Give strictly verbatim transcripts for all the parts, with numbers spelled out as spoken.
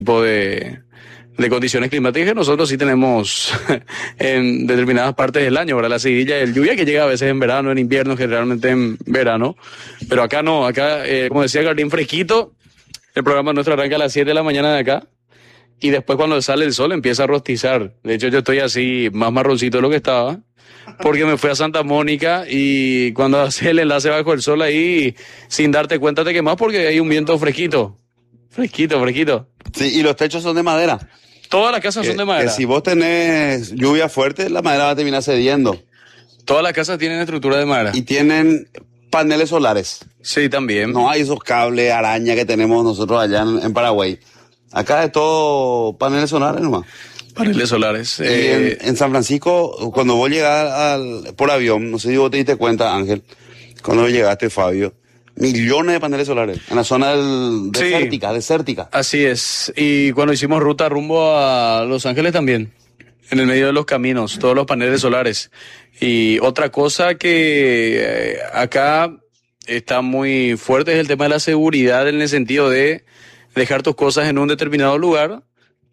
tipo de, de condiciones climáticas que nosotros sí tenemos en determinadas partes del año, ¿verdad? La seguidilla del lluvia que llega a veces en verano, en invierno, generalmente en verano, pero acá no, acá, eh, como decía Jardín, fresquito. El programa nuestro arranca a las siete de la mañana de acá y después cuando sale el sol empieza a rostizar. De hecho yo estoy así más marroncito de lo que estaba porque me fui a Santa Mónica y cuando hace el enlace bajo el sol ahí, sin darte cuenta te quemas porque hay un viento fresquito. Fresquito, fresquito. Sí, y los techos son de madera. Todas las casas Que, son de madera. que si vos tenés lluvia fuerte, la madera va a terminar cediendo. Todas las casas tienen estructura de madera. Y tienen paneles solares. Sí, también. No hay esos cables araña que tenemos nosotros allá en, en Paraguay. Acá es todo paneles solares nomás. Paneles solares. Y Eh, en, en San Francisco, cuando vos llegás al, por avión, no sé si vos te diste cuenta, Ángel, cuando llegaste, Fabio, millones de paneles solares en la zona del, Sí. desértica, desértica. Así es. Y cuando hicimos ruta rumbo a Los Ángeles también, en el medio de los caminos, todos los paneles solares. Y otra cosa que eh, acá está muy fuerte es el tema de la seguridad en el sentido de dejar tus cosas en un determinado lugar,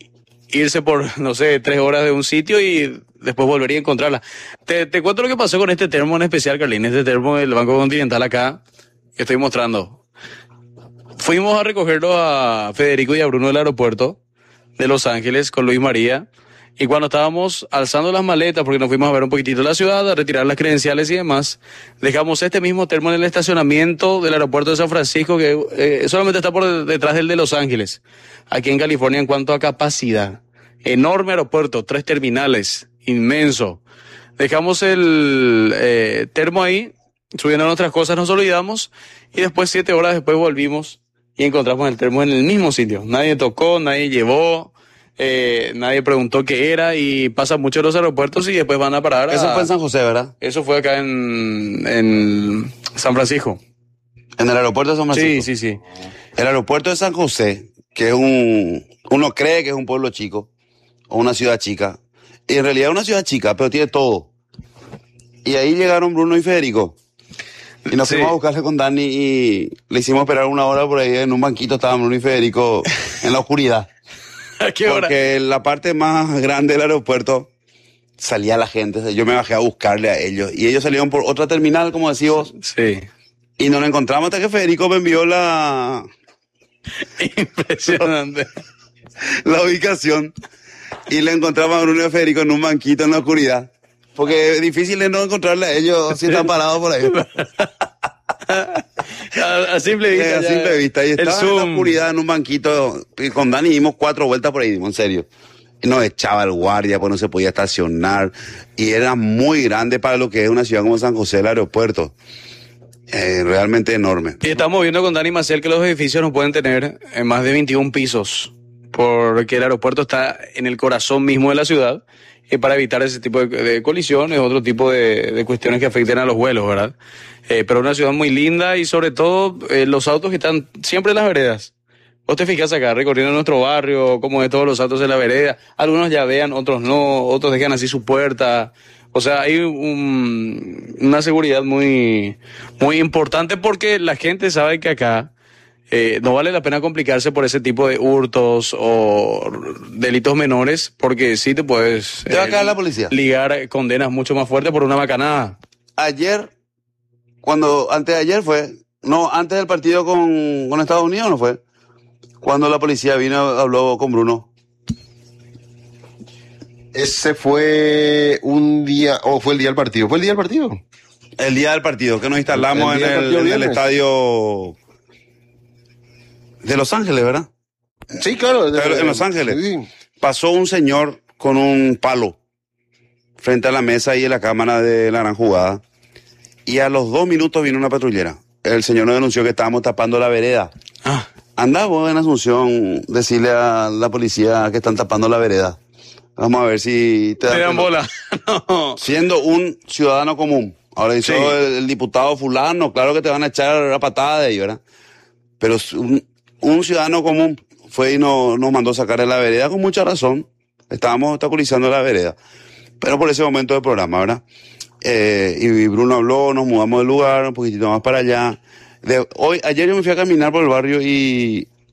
irse por, no sé, tres horas de un sitio y después volver a encontrarla. Te, te cuento lo que pasó con este termo en especial, Carlín, este termo del Banco Continental acá, que estoy mostrando. Fuimos a recogerlo a Federico y a Bruno del aeropuerto de Los Ángeles con Luis María. Y cuando estábamos alzando las maletas, porque nos fuimos a ver un poquitito la ciudad, a retirar las credenciales y demás, dejamos este mismo termo en el estacionamiento del aeropuerto de San Francisco, que eh, solamente está por detrás del de Los Ángeles, aquí en California, en cuanto a capacidad. Enorme aeropuerto, tres terminales, inmenso. Dejamos el eh, termo ahí, subiendo nuestras cosas, nos olvidamos, y después, siete horas después, volvimos y encontramos el termo en el mismo sitio. Nadie tocó, nadie llevó. Eh, nadie preguntó qué era y pasa mucho en los aeropuertos y después van a parar a... Eso fue en San José, ¿verdad? Eso fue acá en, en San Francisco. En el aeropuerto de San Francisco. Sí, sí, sí. El aeropuerto de San José, que es un... Uno cree que es un pueblo chico, o una ciudad chica. Y en realidad es una ciudad chica, pero tiene todo. Y ahí llegaron Bruno y Federico. Y nos Sí. fuimos a buscarle con Dani y le hicimos esperar una hora por ahí en un banquito. Estaban Bruno y Federico en la oscuridad. ¿A qué hora? Porque en la parte más grande del aeropuerto salía la gente. Yo me bajé a buscarle a ellos. Y ellos salieron por otra terminal, como decís vos. Sí. Y nos encontramos hasta que Federico me envió la, Impresionante. la ubicación. Y le encontramos a Bruno y a Federico en un banquito en la oscuridad. Porque es difícil de no encontrarle a ellos si están parados por ahí. A, a simple vista. Eh, a ya, simple vista. Y el estaba en la Zoom. oscuridad en un banquito. Y con Dani dimos cuatro vueltas por ahí, en serio. Y nos echaba el guardia, pues no se podía estacionar. Y era muy grande para lo que es una ciudad como San José, el aeropuerto. Eh, realmente enorme. Y estamos viendo con Dani Maciel que los edificios no pueden tener eh, más de veintiún pisos, porque el aeropuerto está en el corazón mismo de la ciudad, y para evitar ese tipo de, de colisiones, otro tipo de, de cuestiones que afecten a los vuelos, ¿verdad? Eh, pero una ciudad muy linda y sobre todo eh, los autos que están siempre en las veredas. Vos te fijas acá, recorriendo nuestro barrio, cómo es todos los autos en la vereda. Algunos ya vean, otros no, otros dejan así su puerta. O sea, hay un, una seguridad muy, muy importante porque la gente sabe que acá eh, no vale la pena complicarse por ese tipo de hurtos o delitos menores, porque sí te puedes Te va a caer la policía. ligar condenas mucho más fuertes por una macanada. Ayer, cuando, antes de ayer fue, no, antes del partido con, con Estados Unidos no fue, cuando la policía vino, habló con Bruno. Ese fue un día, o fue el día del partido. ¿Fue el día del partido? El día del partido, que nos instalamos El en día del el, partido en el viernes. estadio de Los Ángeles, ¿verdad? Sí, claro. Pero en Los Ángeles. Sí. Pasó un señor con un palo frente a la mesa y en la cámara de la gran jugada. Y a los dos minutos vino una patrullera. El señor nos denunció que estábamos tapando la vereda. Ah, Anda vos en Asunción, decirle a la policía que están tapando la vereda. Vamos a ver si te te das dan cuenta. bola. No. Siendo un ciudadano común. Ahora dice Sí. el, el diputado fulano, claro que te van a echar la patada de ahí, ¿verdad? Pero es un, un ciudadano común fue y nos, nos mandó sacar de la vereda con mucha razón. Estábamos obstaculizando la vereda. Pero por ese momento del programa, ¿verdad? Eh, y Bruno habló, nos mudamos del lugar, un poquitito más para allá. De, hoy, ayer yo me fui a caminar por el barrio y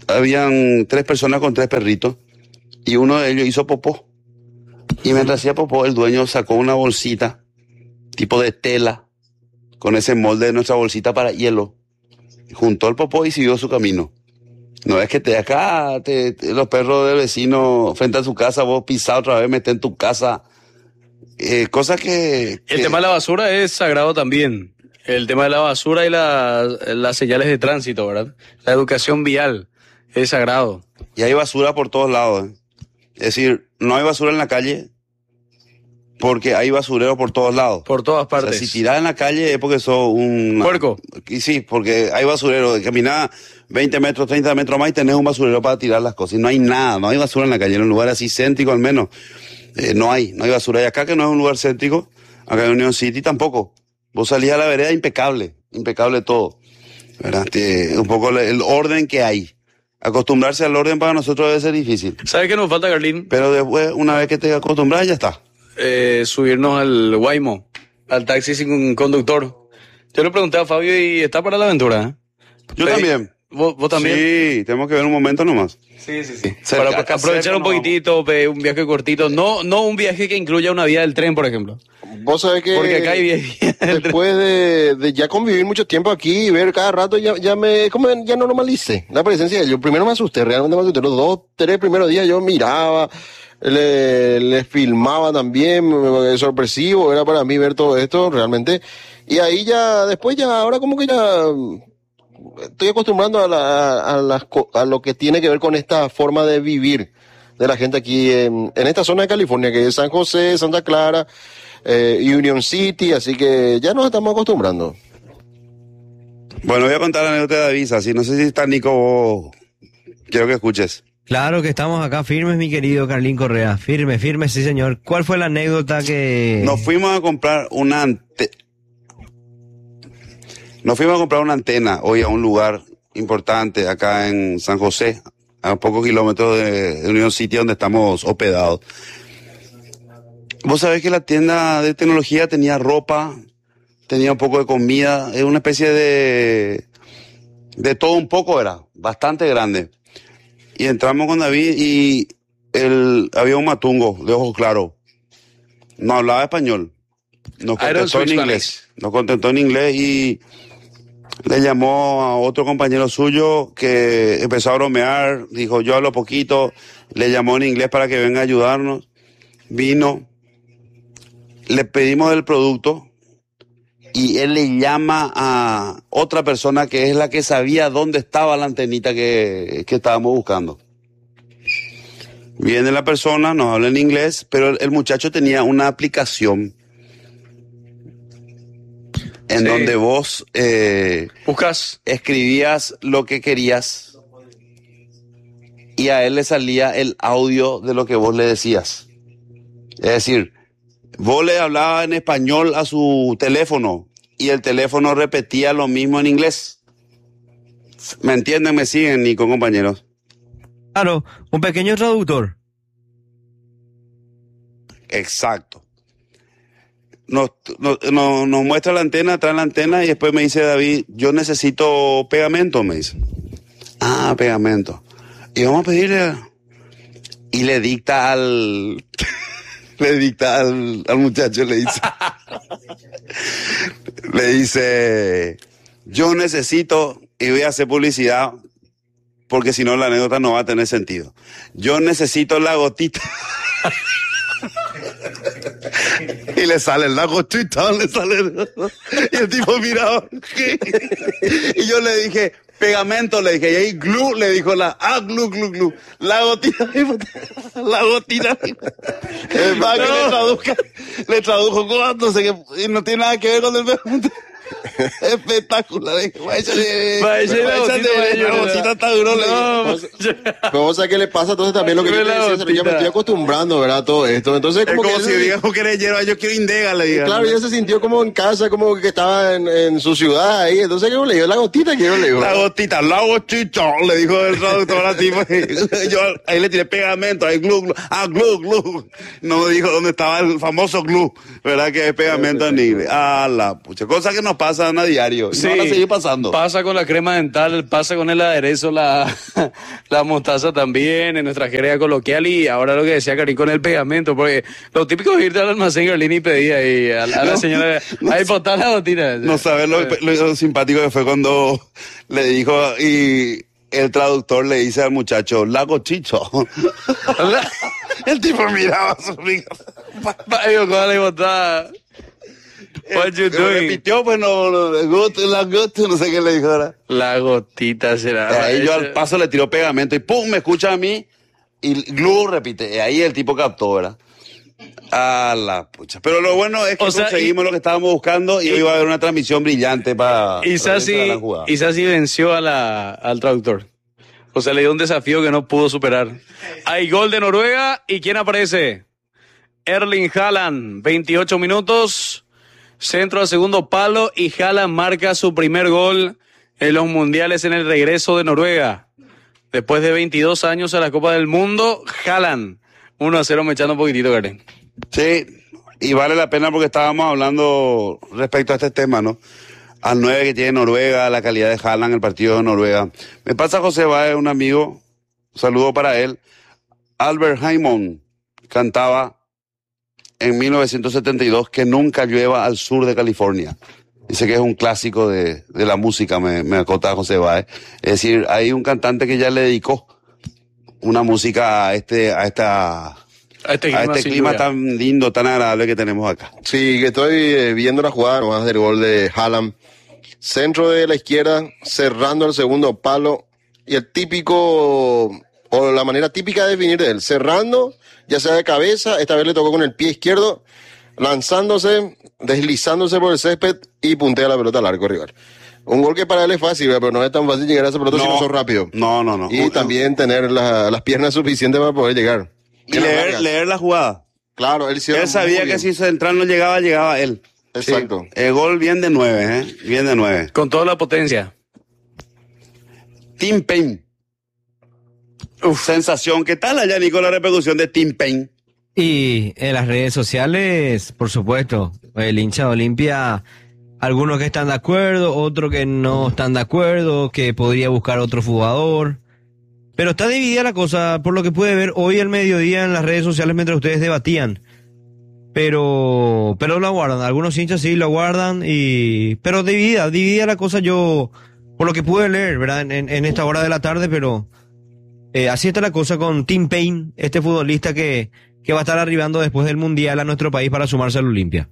habían tres personas con tres perritos y uno de ellos hizo popó. Y mientras hacía popó, el dueño sacó una bolsita, tipo de tela, con ese molde de nuestra bolsita para hielo. Juntó el popó y siguió su camino. No es que te acá, te, te, los perros del vecino frente a su casa, vos pisás otra vez, metés en tu casa. Eh, cosas que, que... El tema de la basura es sagrado también. El tema de la basura y la, las señales de tránsito, ¿verdad? La educación vial es sagrado. Y hay basura por todos lados. ¿eh? Es decir, no hay basura en la calle porque hay basurero por todos lados. Por todas partes. O sea, si tirás en la calle es porque sos un... Puerco. Y sí, porque hay basurero. Caminás veinte metros, treinta metros más y tenés un basurero para tirar las cosas. Y no hay nada, no hay basura en la calle. En un lugar así céntrico al menos, eh, no hay, no hay basura. Y acá que no es un lugar céntrico, acá en Union City tampoco. Vos salís a la vereda impecable, impecable todo. ¿Verdad? Este, un poco el orden que hay. Acostumbrarse al orden para nosotros debe ser difícil. ¿Sabes qué nos falta, Carlín? Pero después, una vez que te acostumbras, ya está. Eh, subirnos al Waymo, al taxi sin conductor. Yo le pregunté a Fabio y está para la aventura. ¿eh? Yo Pedí, también. ¿Vos, ¿Vos también? Sí, tenemos que ver un momento nomás. Sí, sí, sí. Cerca, para aprovechar cerca un no poquitito, un viaje cortito. No, no un viaje que incluya una vía del tren, por ejemplo. Vos sabés que Porque acá hay vía del después de, de ya convivir mucho tiempo aquí y ver cada rato, ya, ya me, como ya normalicé la presencia de ellos. Primero me asusté, realmente me asusté. Los dos, tres primeros días yo miraba, le, le filmaba también, sorpresivo era para mí ver todo esto, realmente. Y ahí ya, después ya, ahora como que ya estoy acostumbrando a, la, a, las, a lo que tiene que ver con esta forma de vivir de la gente aquí en, en esta zona de California, que es San José, Santa Clara, eh, Union City, así que ya nos estamos acostumbrando. Bueno, voy a contar la anécdota de David, así no sé si está Nico, vos... quiero que escuches. Claro que estamos acá firmes, mi querido Carlín Correa, firme, firme, sí señor. ¿Cuál fue la anécdota que...? Nos fuimos a comprar una ante... Nos fuimos a comprar una antena hoy a un lugar importante acá en San José, a pocos kilómetros de, de Union City, donde estamos hospedados. Vos sabés que la tienda de tecnología tenía ropa, tenía un poco de comida, es una especie de... de todo un poco era, bastante grande. Y entramos con David y él, había un matungo de ojos claros. No hablaba español. Nos contestó en inglés. Nos contestó en inglés y le llamó a otro compañero suyo que empezó a bromear. Dijo, yo hablo poquito. Le llamó en inglés para que venga a ayudarnos. Vino. Le pedimos el producto y él le llama a otra persona que es la que sabía dónde estaba la antenita que, que estábamos buscando. Viene la persona, nos habla en inglés, pero el, el muchacho tenía una aplicación en sí. donde vos eh, buscas, escribías lo que querías y a él le salía el audio de lo que vos le decías. Es decir, vos le hablabas en español a su teléfono y el teléfono repetía lo mismo en inglés. ¿Me entienden? ¿Me siguen, Nico, compañeros? Claro, un pequeño traductor. Exacto. Nos, nos, nos, nos muestra la antena, trae la antena y después me dice David, yo necesito pegamento, me dice. Ah, pegamento. Y vamos a pedirle... Y le dicta al... le dicta al, al muchacho, le dice... le dice... Yo necesito... Y voy a hacer publicidad... porque si no la anécdota no va a tener sentido. Yo necesito la gotita. Y le sale la gotita, le sale... Y el tipo miraba. Y yo le dije, pegamento, le dije. Y ahí glue, le dijo la... Ah, glue, glue, glue. La gotita. La gotita. Es más, que le traduzca. Le tradujo con... No sé qué... Y no tiene nada que ver con el pegamento. Espectacular. La gotita está duro. Pero vos sabés qué le pasa, entonces también lo que yo te decía, yo me estoy acostumbrando, ¿verdad? Todo esto. Entonces, como, es como que si digamos que eres hierba, yo quiero indega, le diga. Claro, ella se sintió como en casa, como que estaba en, en su ciudad ahí. Entonces, ¿qué le dio? La gotita, quiero le digo. La gotita, la gotita, le dijo el traductor así. Yo ahí le tiré pegamento, ahí glue, glue. Ah, glue, glue. No me dijo dónde estaba el famoso glue, ¿verdad? Que es pegamento en inglés. Ah, la pucha. Cosa que nos pasan a diario. Y Sí, no van a seguir pasando. Pasa con la crema dental, pasa con el aderezo, la, la mostaza también, en nuestra jerga coloquial, y ahora lo que decía Karim con el pegamento, porque lo típico es irte al almacén Garlini y pedir ahí a, a la No, señora, no ahí sé. botar la gotita. No sabes lo, lo- lo simpático que fue cuando le dijo y el traductor le dice al muchacho, lago chicho. El tipo miraba a su amigo. Ay, con la botada. What you Lo doing? repitió, pues no, no, la gota, la gota, no sé qué le dijo ahora. La gotita será. Ahí yo al paso le tiró pegamento y pum, me escucha a mí y Glu repite. Y ahí el tipo captó, ¿verdad? A la pucha. Pero lo bueno es que O sea, conseguimos y- lo que estábamos buscando y, y- hoy va a haber una transmisión brillante para Y Sassi, y Sassi venció a la, al traductor. O sea, le dio un desafío que no pudo superar. Hay gol de Noruega. ¿Y quién aparece? Erling Haaland, veintiocho minutos. Centro al segundo palo. Y Haaland marca su primer gol en los mundiales en el regreso de Noruega. Después de veintidós años a la Copa del Mundo, Haaland. uno a cero, me echando un poquitito, Karen. Sí, y vale la pena porque estábamos hablando respecto a este tema, ¿no? Al nueve que tiene Noruega, la calidad de Haaland, el partido de Noruega. Me pasa José Báez, un amigo, un saludo para él. Albert Haymon cantaba en mil novecientos setenta y dos que nunca llueva al sur de California. Dice que es un clásico de, de la música, me, me acota José Báez. Es decir, hay un cantante que ya le dedicó una música a este, a esta, A este a clima, este sin clima lluvia. tan lindo, tan agradable que tenemos acá. Sí, que estoy eh, viendo la jugada nomás del gol de Haaland. Centro de la izquierda, cerrando el segundo palo. Y el típico, o la manera típica de definir de él, cerrando, ya sea de cabeza, esta vez le tocó con el pie izquierdo, lanzándose, deslizándose por el césped y puntea la pelota al arco rival. Un gol que para él es fácil, pero no es tan fácil llegar a esa pelota si no sos rápido. No, no, no. Y Un- también tener la- las piernas suficientes para poder llegar. y Piernas leer, largas. leer la jugada. Claro, él, cierra Él sabía muy que bien. si Central no llegaba, llegaba él. Exacto. El gol bien de nueve, ¿eh? Bien de nueve. Con toda la potencia. Tim Payne. Uf, sensación. ¿Qué tal allá, Nico, la repercusión de Tim Payne? Y en las redes sociales, por supuesto, el hincha de Olimpia, algunos que están de acuerdo, otros que no están de acuerdo, que podría buscar otro jugador. Pero está dividida la cosa, por lo que pude ver hoy al mediodía en las redes sociales mientras ustedes debatían. Pero, pero lo aguardan, algunos hinchas sí lo aguardan, y, pero dividida, dividida la cosa yo, por lo que pude leer, ¿verdad? En, en, en esta hora de la tarde, pero eh, así está la cosa con Tim Payne, este futbolista que, que va a estar arribando después del Mundial a nuestro país para sumarse al Olimpia.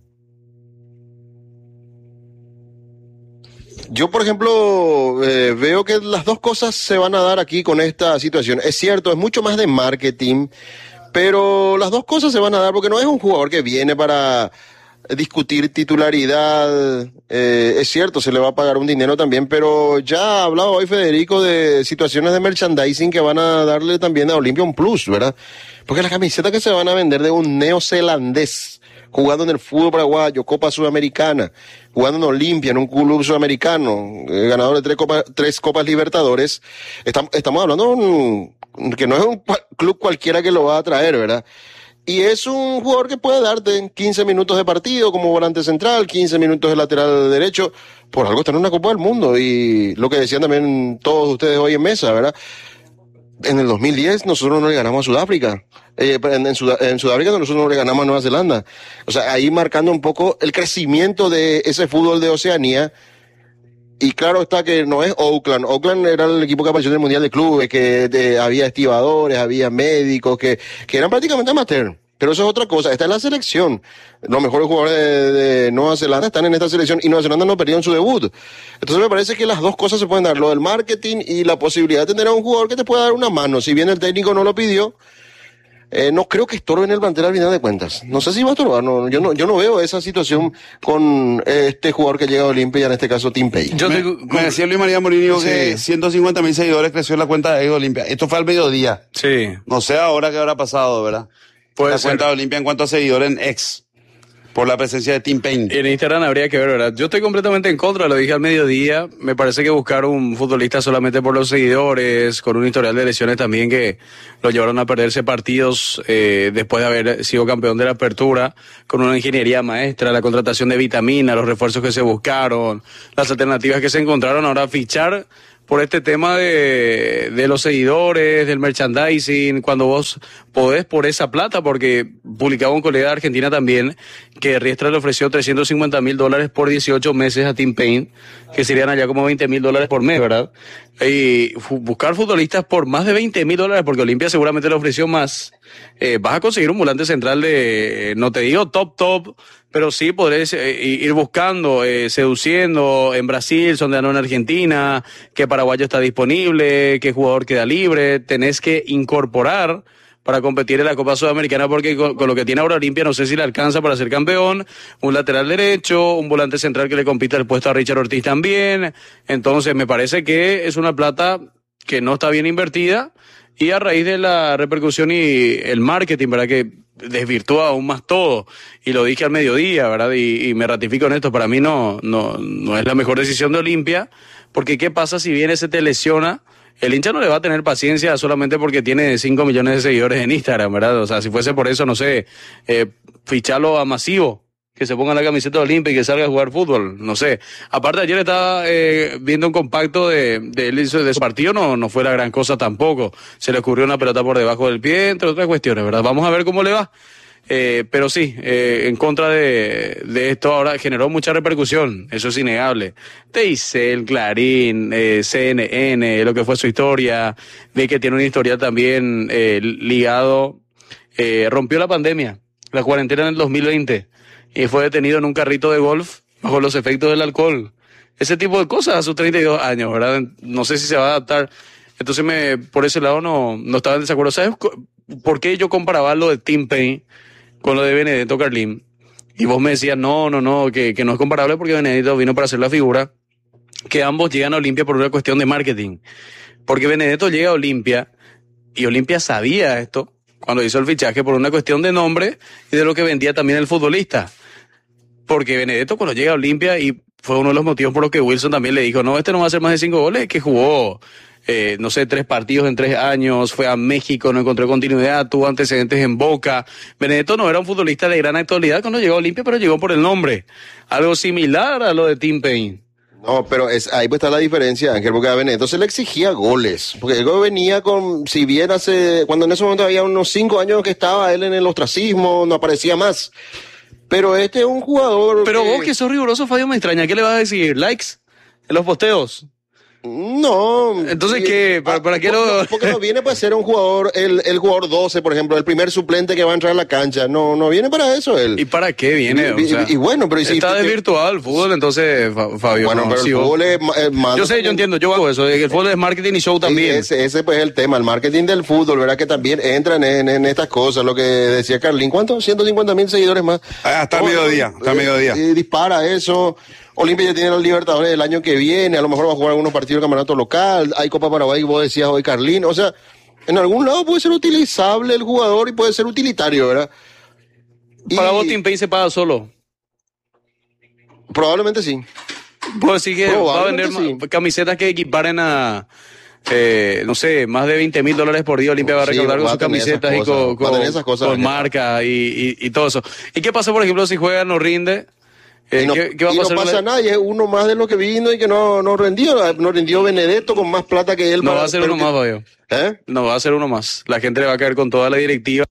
Yo, por ejemplo, eh, veo que las dos cosas se van a dar aquí con esta situación. Es cierto, es mucho más de marketing, pero las dos cosas se van a dar porque no es un jugador que viene para discutir titularidad. Eh, es cierto, se le va a pagar un dinero también, pero ya ha hablado hoy Federico de situaciones de merchandising que van a darle también a Olimpia un plus, ¿verdad? Porque las camisetas que se van a vender de un neozelandés jugando en el fútbol paraguayo, Copa Sudamericana, jugando en Olimpia, en un club sudamericano, eh, ganador de tres copas, tres copas Libertadores, estamos, estamos hablando de un, que no es un cua- club cualquiera que lo va a traer, ¿verdad? Y es un jugador que puede darte quince minutos de partido como volante central, quince minutos de lateral derecho, por algo está en una Copa del Mundo. Y lo que decían también todos ustedes hoy en mesa, ¿verdad? En el dos mil diez nosotros no le ganamos a Sudáfrica. Eh, en, en, Sud- en Sudáfrica nosotros no le ganamos a Nueva Zelanda. O sea, ahí marcando un poco el crecimiento de ese fútbol de Oceanía. Y claro está que no es Oakland. Oakland era el equipo que apareció en el Mundial de Clubes, que de- había estibadores, había médicos, que, que eran prácticamente amateur. Pero eso es otra cosa. Está en la selección. Los mejores jugadores de, de Nueva Zelanda están en esta selección y Nueva Zelanda no perdió en su debut. Entonces me parece que las dos cosas se pueden dar. Lo del marketing y la posibilidad de tener a un jugador que te pueda dar una mano. Si bien el técnico no lo pidió, eh, no creo que estorbe en el plantel al final de cuentas. No sé si va a estorbar. No, yo, no, yo no veo esa situación con eh, este jugador que llega a Olimpia, en este caso Tim Payne. Yo me, te- me decía Luis María Morini que Sí. ciento cincuenta mil seguidores creció la cuenta de Olimpia. Esto fue al mediodía. Sí, No sé ahora qué habrá pasado, ¿verdad? puede la ser. cuenta de Olimpia en cuanto a seguidores en ex. por la presencia de Tim Payne. En Instagram habría que ver, ¿verdad? Yo estoy completamente en contra, lo dije al mediodía. Me parece que buscar un futbolista solamente por los seguidores, con un historial de lesiones también que lo llevaron a perderse partidos eh, después de haber sido campeón de la Apertura, con una ingeniería maestra, la contratación de vitaminas, los refuerzos que se buscaron, las alternativas que se encontraron. Ahora fichar por este tema de, de los seguidores, del merchandising, cuando vos podés por esa plata, porque publicaba un colega de Argentina también, que Riestra le ofreció trescientos cincuenta mil dólares por dieciocho meses a Tim Payne, que serían allá como veinte mil dólares por mes, ¿verdad? Y fu- buscar futbolistas por más de veinte mil dólares, porque Olimpia seguramente le ofreció más, eh, vas a conseguir un volante central de, no te digo top top, pero sí podrés eh, ir buscando, eh, seduciendo en Brasil, sondeando en Argentina, qué paraguayo está disponible, qué jugador queda libre. Tenés que incorporar para competir en la Copa Sudamericana, porque con, con lo que tiene ahora Olimpia no sé si le alcanza para ser campeón. Un lateral derecho, un volante central que le compita el puesto a Richard Ortiz también. Entonces me parece que es una plata que no está bien invertida, y a raíz de la repercusión y el marketing, ¿verdad?, que desvirtúa aún más todo, y lo dije al mediodía, ¿verdad?, y, y me ratifico en esto, para mí no, no, no es la mejor decisión de Olimpia, porque ¿qué pasa si viene se te lesiona? El hincha no le va a tener paciencia solamente porque tiene cinco millones de seguidores en Instagram, ¿verdad? O sea, si fuese por eso, no sé, eh, ficharlo a Masivo, que se ponga la camiseta de Olimpia y que salga a jugar fútbol, no sé. Aparte, ayer estaba eh, viendo un compacto de, de, de su partido, no, no fue la gran cosa tampoco. Se le ocurrió una pelota por debajo del pie, entre otras cuestiones, ¿verdad? Vamos a ver cómo le va. Eh, pero sí, eh, en contra de, de esto ahora generó mucha repercusión, eso es innegable. Teisel, Clarín, eh, C N N, lo que fue su historia, de que tiene una historia también eh, ligado, eh, rompió la pandemia, la cuarentena en el dos mil veinte, y fue detenido en un carrito de golf bajo los efectos del alcohol. Ese tipo de cosas a sus treinta y dos años, ¿verdad? No sé si se va a adaptar. Entonces, me, por ese lado no, no estaba en desacuerdo. ¿Sabes por qué yo comparaba lo de Tim Payne con lo de Benedetto Carlín? Y vos me decías, no, no, no, que, que no es comparable porque Benedetto vino para hacer la figura, que ambos llegan a Olimpia por una cuestión de marketing. Porque Benedetto llega a Olimpia, y Olimpia sabía esto cuando hizo el fichaje, por una cuestión de nombre y de lo que vendía también el futbolista. Porque Benedetto cuando llega a Olimpia, y fue uno de los motivos por los que Wilson también le dijo, no, este no va a hacer más de cinco goles, que jugó, eh, no sé, tres partidos en tres años, fue a México, no encontró continuidad, tuvo antecedentes en Boca. Benedetto no era un futbolista de gran actualidad cuando llegó a Olimpia, pero llegó por el nombre. Algo similar a lo de Tim Payne. No, pero es, ahí pues está la diferencia, Ángel, porque a Benedetto se le exigía goles, porque él venía con, si bien hace, cuando en ese momento había unos cinco años que estaba él en el ostracismo, no aparecía más. Pero este es un jugador... Pero que... vos que sos riguroso, Fabio, me extraña. ¿Qué le vas a decir? ¿Likes en los posteos? No. Entonces, y- ¿qué? ¿Para, para qué lo...? no, porque no viene para ser un jugador, el, el jugador doce, por ejemplo, el primer suplente que va a entrar a la cancha. No, no viene para eso él. ¿Y para qué viene? O Y- y- sea, y bueno, pero y si- está que- desvirtuado el fútbol, entonces, Fa- Fabio. Bueno, no, pero sí, el vos- fútbol es, ma- es más... Yo sé, yo entiendo, yo hago eso. El fútbol es marketing y show también. Sí, ese, ese pues es el tema, el marketing del fútbol, ¿verdad? Que también entran en, en estas cosas, lo que decía Carlín. ¿Cuántos? ciento cincuenta mil seguidores más. Ah, hasta el Oh, mediodía, hasta el eh, mediodía. eh, dispara eso. Olimpia ya tiene los Libertadores el año que viene, a lo mejor va a jugar algunos partidos de campeonato local, hay Copa Paraguay, vos decías hoy, Carlín. O sea, en algún lado puede ser utilizable el jugador y puede ser utilitario, ¿verdad? Y Para vos, Tim Payne se paga solo. probablemente sí. Puedo decir que va a vender Probablemente ma- sí. camisetas que equiparen a, eh, no sé, más de veinte mil dólares por día. Olimpia va a Sí, recaudar con va a sus tener esas camisetas y cosas, con, va a con, tener esas cosas, con Daniel. marca y, y, y todo eso. ¿Y qué pasa, por ejemplo, si juega no rinde? Eh, Y no, ¿qué, qué va a y no pasar? con pasa la- nada, y es uno más de lo que vino y que no, no rindió. No rindió Benedetto con más plata que él. No para- va a ser pero uno que- más, Fabio. ¿Eh? No va a ser uno más. La gente le va a caer con toda la directiva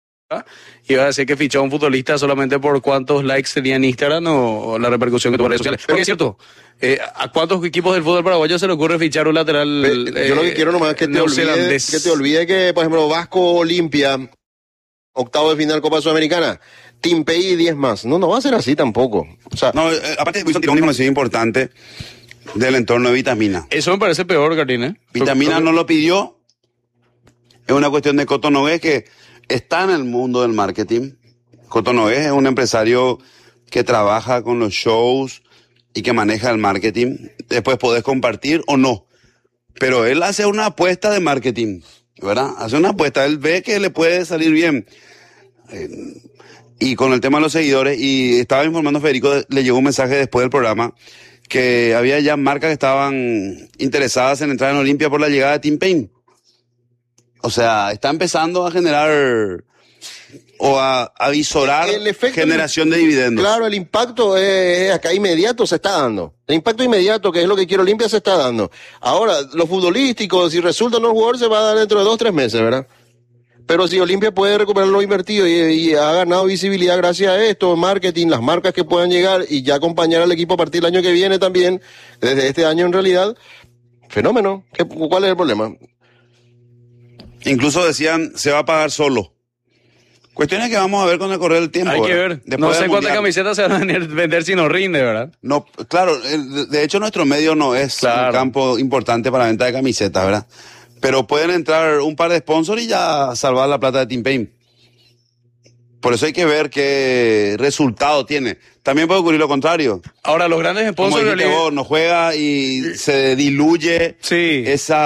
y va a decir que fichó a un futbolista solamente por cuántos likes tenía en Instagram o, o la repercusión que tuvo en redes sociales. Porque es cierto, eh, ¿a cuántos equipos del fútbol paraguayo se le ocurre fichar un lateral? Ve- Yo lo que eh, quiero nomás es que te, olvide, neozelandés? que te olvide que, por ejemplo, Vasco Olimpia, octavo de final Copa Sudamericana, Tim Payne y diez más. No, no va a ser así tampoco. O sea, No, eh, aparte, Wilson tiró una información importante del entorno de Vitamina. Eso me parece peor, Carlín, ¿eh? Vitamina no lo pidió. Es una cuestión de Coto Nogués, que está en el mundo del marketing. Coto Nogués es un empresario que trabaja con los shows y que maneja el marketing. Después podés compartir o no. Pero él hace una apuesta de marketing, ¿verdad? Hace una apuesta. Él ve que le puede salir bien. Eh, y con el tema de los seguidores, y estaba informando a Federico, le llegó un mensaje después del programa, que había ya marcas que estaban interesadas en entrar en Olimpia por la llegada de Tim Payne. O sea, está empezando a generar o a, a visorar El efecto- generación de dividendos. Claro, el impacto es acá inmediato se está dando. El impacto inmediato, que es lo que quiere Olimpia, se está dando. Ahora, los futbolísticos, si resulta no jugador, se va a dar dentro de dos, tres meses, ¿verdad? Pero si Olimpia puede recuperar lo invertido y, y ha ganado visibilidad gracias a esto, marketing, las marcas que puedan llegar y ya acompañar al equipo a partir del año que viene también, desde este año en realidad, fenómeno. ¿Qué, ¿Cuál es el problema? Incluso decían, se va a pagar solo. Cuestiones que vamos a ver con el correr del tiempo. Hay que ¿verdad? ver. Después No del sé cuántas Mundial. camisetas se van a venir- vender si no rinde, ¿verdad? No, claro, el- de hecho nuestro medio no es Claro. un campo importante para venta de camisetas, ¿verdad? Pero pueden entrar un par de sponsors y ya salvar la plata de Tim Payne. Por eso hay que ver qué resultado tiene. También puede ocurrir lo contrario. Ahora, los grandes Como sponsors... dijiste realidad- vos, no juega y se diluye Sí.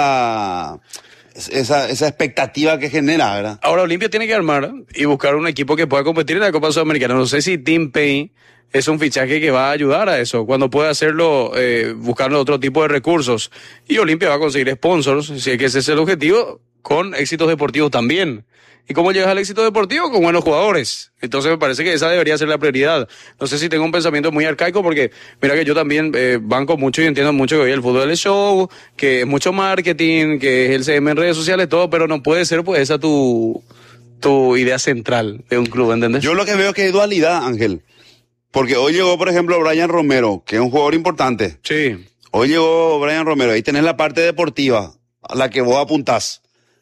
esa, esa, esa expectativa que genera, ¿verdad? Ahora Olimpia tiene que armar y buscar un equipo que pueda competir en la Copa Sudamericana. No sé si Tim Payne es un fichaje que va a ayudar a eso, cuando puede hacerlo eh, buscando otro tipo de recursos. Y Olimpia va a conseguir sponsors, si es que ese es el objetivo, con éxitos deportivos también. ¿Y cómo llegas al éxito deportivo? Con buenos jugadores. Entonces me parece que esa debería ser la prioridad. No sé si tengo un pensamiento muy arcaico porque mira que yo también eh, banco mucho y entiendo mucho que hoy el fútbol es show, que es mucho marketing, que es el C M en redes sociales, todo, pero no puede ser pues esa tu, tu idea central de un club, ¿entendés? Yo lo que veo es que hay dualidad, Ángel. Porque hoy llegó, por ejemplo, Brian Romero, que es un jugador importante. Sí. Hoy llegó Brian Romero, ahí tenés la parte deportiva, a la que vos apuntás.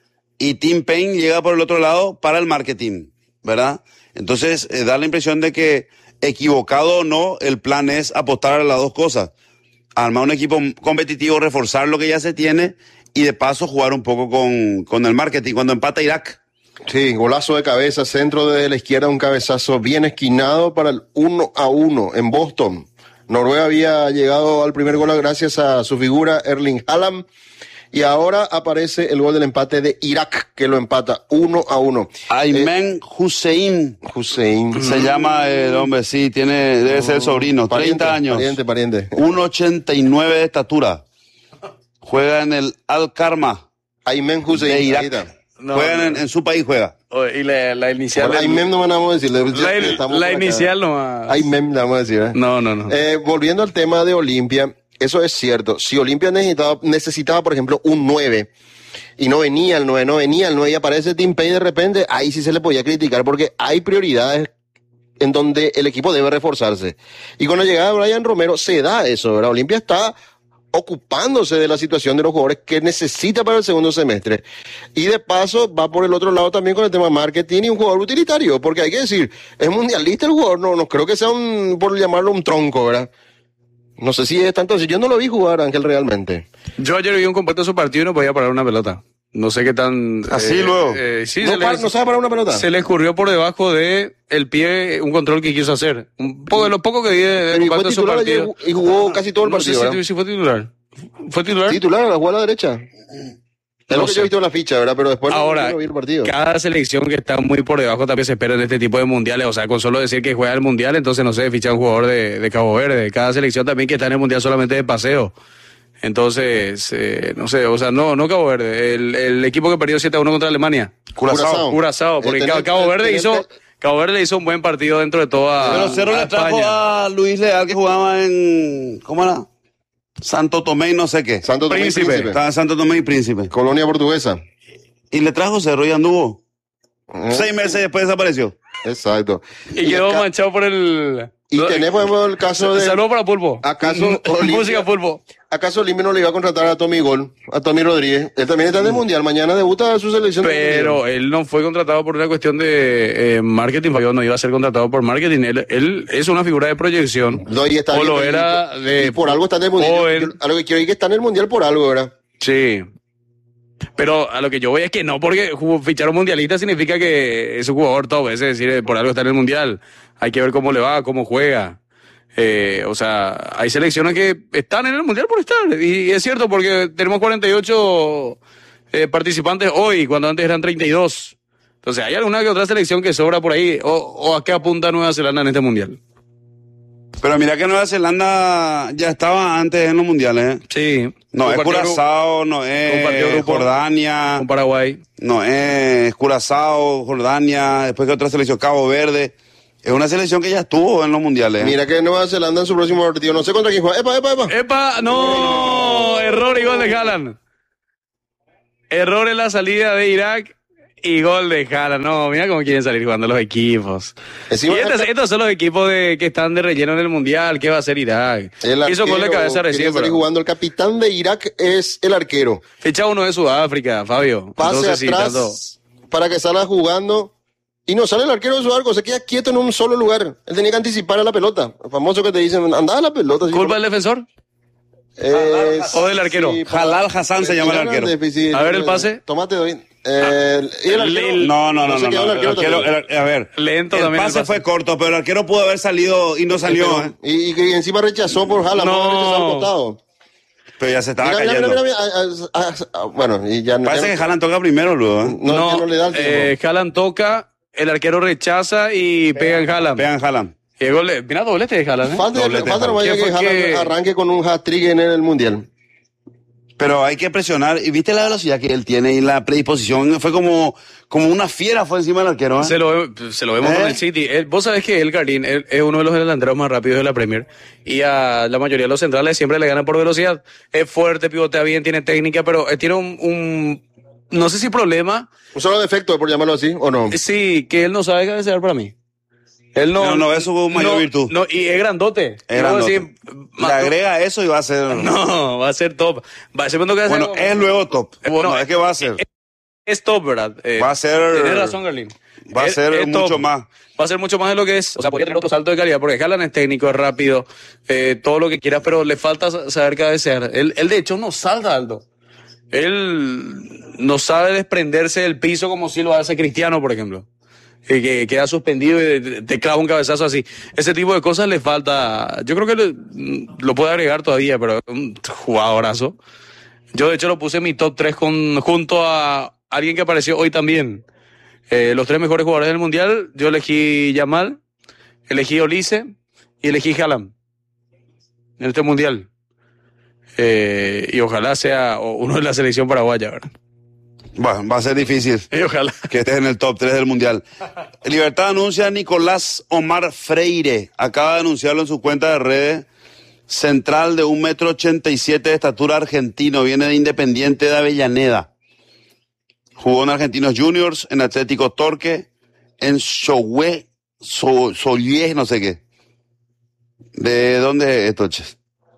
Y Tim Payne llega por el otro lado para el marketing, ¿verdad? Entonces, eh, da la impresión de que, equivocado o no, el plan es apostar a las dos cosas. Armar un equipo competitivo, reforzar lo que ya se tiene y de paso jugar un poco con, con el marketing. Cuando empata Irak, Sí, golazo de cabeza, centro de la izquierda, un cabezazo bien esquinado para el uno a uno en Boston. Noruega había llegado al primer gol gracias a su figura Erling Haaland. Y ahora aparece el gol del empate de Irak, que lo empata uno a uno. Ayman Hussein, Hussein. se llama el hombre, sí, tiene, debe ser el sobrino, Pariente, treinta años, Pariente, pariente. uno ochenta y nueve de estatura. Juega en el Al-Karma Ayman Hussein. de ahí Irak. está. No, Juegan no. en, en su país, juega. Oye, y la, la inicial... Bueno, Ayman no vamos a decirle. la, Estamos la por acá. inicial nomás. Ayman le vamos a decir. ¿eh? No, no, no. Eh, volviendo al tema de Olimpia, eso es cierto. Si Olimpia necesitaba, necesitaba, por ejemplo, un nueve, y no venía el nueve, no venía el nueve, y aparece Tim Payne de repente, ahí sí se le podía criticar, porque hay prioridades en donde el equipo debe reforzarse. Y con la llegada de Brian Romero se da eso, ¿verdad? Olimpia está ocupándose de la situación de los jugadores que necesita para el segundo semestre. Y de paso va por el otro lado también con el tema marketing y un jugador utilitario, porque hay que decir, es mundialista el jugador, no, no creo que sea un, por llamarlo un tronco, ¿verdad? No sé si es tanto así, yo no lo vi jugar, Ángel, realmente. Yo ayer vi un completo de su partido y no podía parar una pelota. No sé qué tan... ¿Así luego? eh, sí, ¿No, se, par- le, no sabe parar una pelota? se le escurrió por debajo de el pie un control que quiso hacer. Un poco de lo poco que vi de, de Pero y fue completo de su titular ayer partido. y jugó casi todo el No partido, sé ¿verdad? si, si fue titular. ¿Fue titular? Titular, la jugó a la derecha. Es No lo que sé. yo he visto en la ficha, ¿verdad? Pero después no- Ahora, no vi el partido. cada selección que está muy por debajo también se espera en este tipo de mundiales. O sea, con solo decir que juega el mundial, entonces no sé, ficha un jugador de, de Cabo Verde. Cada selección también que está en el mundial solamente de paseo. Entonces, eh, no sé, o sea, no, no Cabo Verde. El, el equipo que perdió siete a uno contra Alemania. Curazao. Curazao, porque El Cabo, tener- Cabo Verde el hizo, tener- Cabo Verde hizo un buen partido dentro de toda Pero Cerro a le trajo España. a Luis Leal, que jugaba en, ¿cómo era? Santo Tomé y no sé qué. Santo Tomé y Príncipe. Príncipe. Estaba en Santo Tomé y Príncipe. Colonia portuguesa. Y le trajo Cerro y anduvo. ¿Eh? Seis meses después desapareció. Exacto. Y quedó acá- manchado por el... y tenés, por ejemplo, el caso de... Saludos para Pulpo. ¿Acaso M- Olimpia- Música Pulpo. ¿Acaso Olimpia no le iba a contratar a Tommy Gol, a Tommy Rodríguez? Él también está en el Mundial. Mañana debuta su selección. del Pero Mundial. él no fue contratado por una cuestión de eh, marketing. Yo no iba a ser contratado por marketing. Él, él es una figura de proyección. No, y está o bien, lo y- era de... y por algo está en el Mundial. o Yo- en- yo- a lo que quiero decir que está en el Mundial por algo, ¿verdad? Sí. Pero a lo que yo voy es que no porque jugó- ficharon mundialista significa que es un jugador top. Es decir, por algo está en el mundial. Hay que ver cómo le va, cómo juega. Eh, o sea, hay selecciones que están en el mundial por estar. Y es cierto porque tenemos cuarenta y ocho eh, participantes hoy, cuando antes eran treinta y dos. Entonces, ¿hay alguna que otra selección que sobra por ahí? ¿O, o a qué apunta Nueva Zelanda en este mundial? Pero mira que Nueva Zelanda ya estaba antes en los mundiales, ¿eh? Sí. No es Compartió Curazao, no compartió es grupo Jordania, con Paraguay. no es Curazao, Jordania, después que otra selección, Cabo Verde. Es una selección que ya estuvo en los mundiales. ¿eh? Mira que Nueva Zelanda en su próximo partido, no sé contra quién juega. ¡Epa, epa, epa! ¡Epa! ¡No! Error y gol de Haaland. Error en la salida de Irak y gol de Haaland. No, mira cómo quieren salir jugando los equipos. Encima y estos, acá- estos son los equipos de, que están de relleno en el mundial. ¿Qué va a hacer Irak? El Hizo gol de arquero cabeza quería recién, salir pero jugando. El capitán de Irak es el arquero. ficha uno de Sudáfrica, Fabio. Pase Entonces, sí, atrás tanto- para que salga jugando. Y no sale el arquero de su arco, se queda quieto en un solo lugar. Él tenía que anticipar a la pelota. El famoso que te dicen, anda a la pelota. así ¿Culpa como- del defensor? Eh, o del arquero. para- Halal Hassan se llama el Mira, arquero. difícil. A ver el pase. Tomate doy. Eh, ¿Y el arquero? El- No, no, no, se no. quedó no, el el arquero arquero- también. el- a ver, Lento el también el pase pase. fue corto, pero el arquero pudo haber salido y no salió. Pero- ¿eh? y, y que encima rechazó por Haaland, No. por haber rechazado al costado. Pero ya se estaba Mira, mira, cayendo. mira, mira, mira, ah, ah, ah, bueno, y ya no. Parece ya que Haaland toca primero, luego. ¿eh? no, No, ya no le da el tiempo. eh, Haaland toca, el arquero rechaza y pega en Haaland. Vean Haaland. Y el gol de- mira, doblete de Haaland, ¿eh? falta doblete, falta nomás ¿Quién ya que fue Haaland que- arranque con un hat-trick en el Mundial. Pero hay que presionar. ¿Y viste la velocidad que él tiene y la predisposición? Fue como, como una fiera, fue encima del arquero. ¿eh? Se lo, ve- se lo vemos ¿Eh? con el City. Él- vos sabés que el Jardín él es uno de los delanteros más rápidos de la Premier. Y a la mayoría de los centrales siempre le ganan por velocidad. Es fuerte, pivotea bien, tiene técnica, pero eh, tiene un, un- no sé si problema. Un solo defecto, por llamarlo así, ¿o no? Sí, que él no sabe cabecear para mí. Él no. No, no, es su mayor no, virtud. No, y es grandote. Es Y vos grandote. decís, Le mató- agrega eso y va a ser. No, va a ser top. Va a ser cuando que Bueno, es luego top. Eh, Bueno, no, es que va a ser. es top, ¿verdad? Eh, Va a ser- Tienes razón, Garlin. Va a Es- ser es mucho top. más. Va a ser mucho más de lo que es. O sea, podría tener otro salto de calidad, porque Haaland es técnico, es rápido, eh, todo lo que quieras, pero le falta sa- saber cabecear. Él, él, de hecho, no salta alto. Él no sabe desprenderse del piso como si lo hace Cristiano, por ejemplo. Eh, que queda suspendido y te- te clava un cabezazo así. Ese tipo de cosas le falta. Yo creo que le- lo puede agregar todavía, pero es un jugadorazo. Yo, de hecho, lo puse en mi top tres con, junto a alguien que apareció hoy también. Eh, los tres mejores jugadores del mundial. Yo elegí Yamal, elegí Olise y elegí Haaland en este mundial. Eh, y ojalá sea o- uno de la selección paraguaya, ¿verdad? Bueno, va a ser difícil Y ojalá. que estés en el top tres del mundial. Libertad anuncia a Nicolás Omar Freire. Acaba de anunciarlo en su cuenta de redes. Central de un metro ochenta y siete de estatura argentino. Viene de Independiente de Avellaneda. Jugó en Argentinos Juniors, en Atlético Torque, en Sohue, So- Solie, no sé qué. ¿De dónde es, Toches?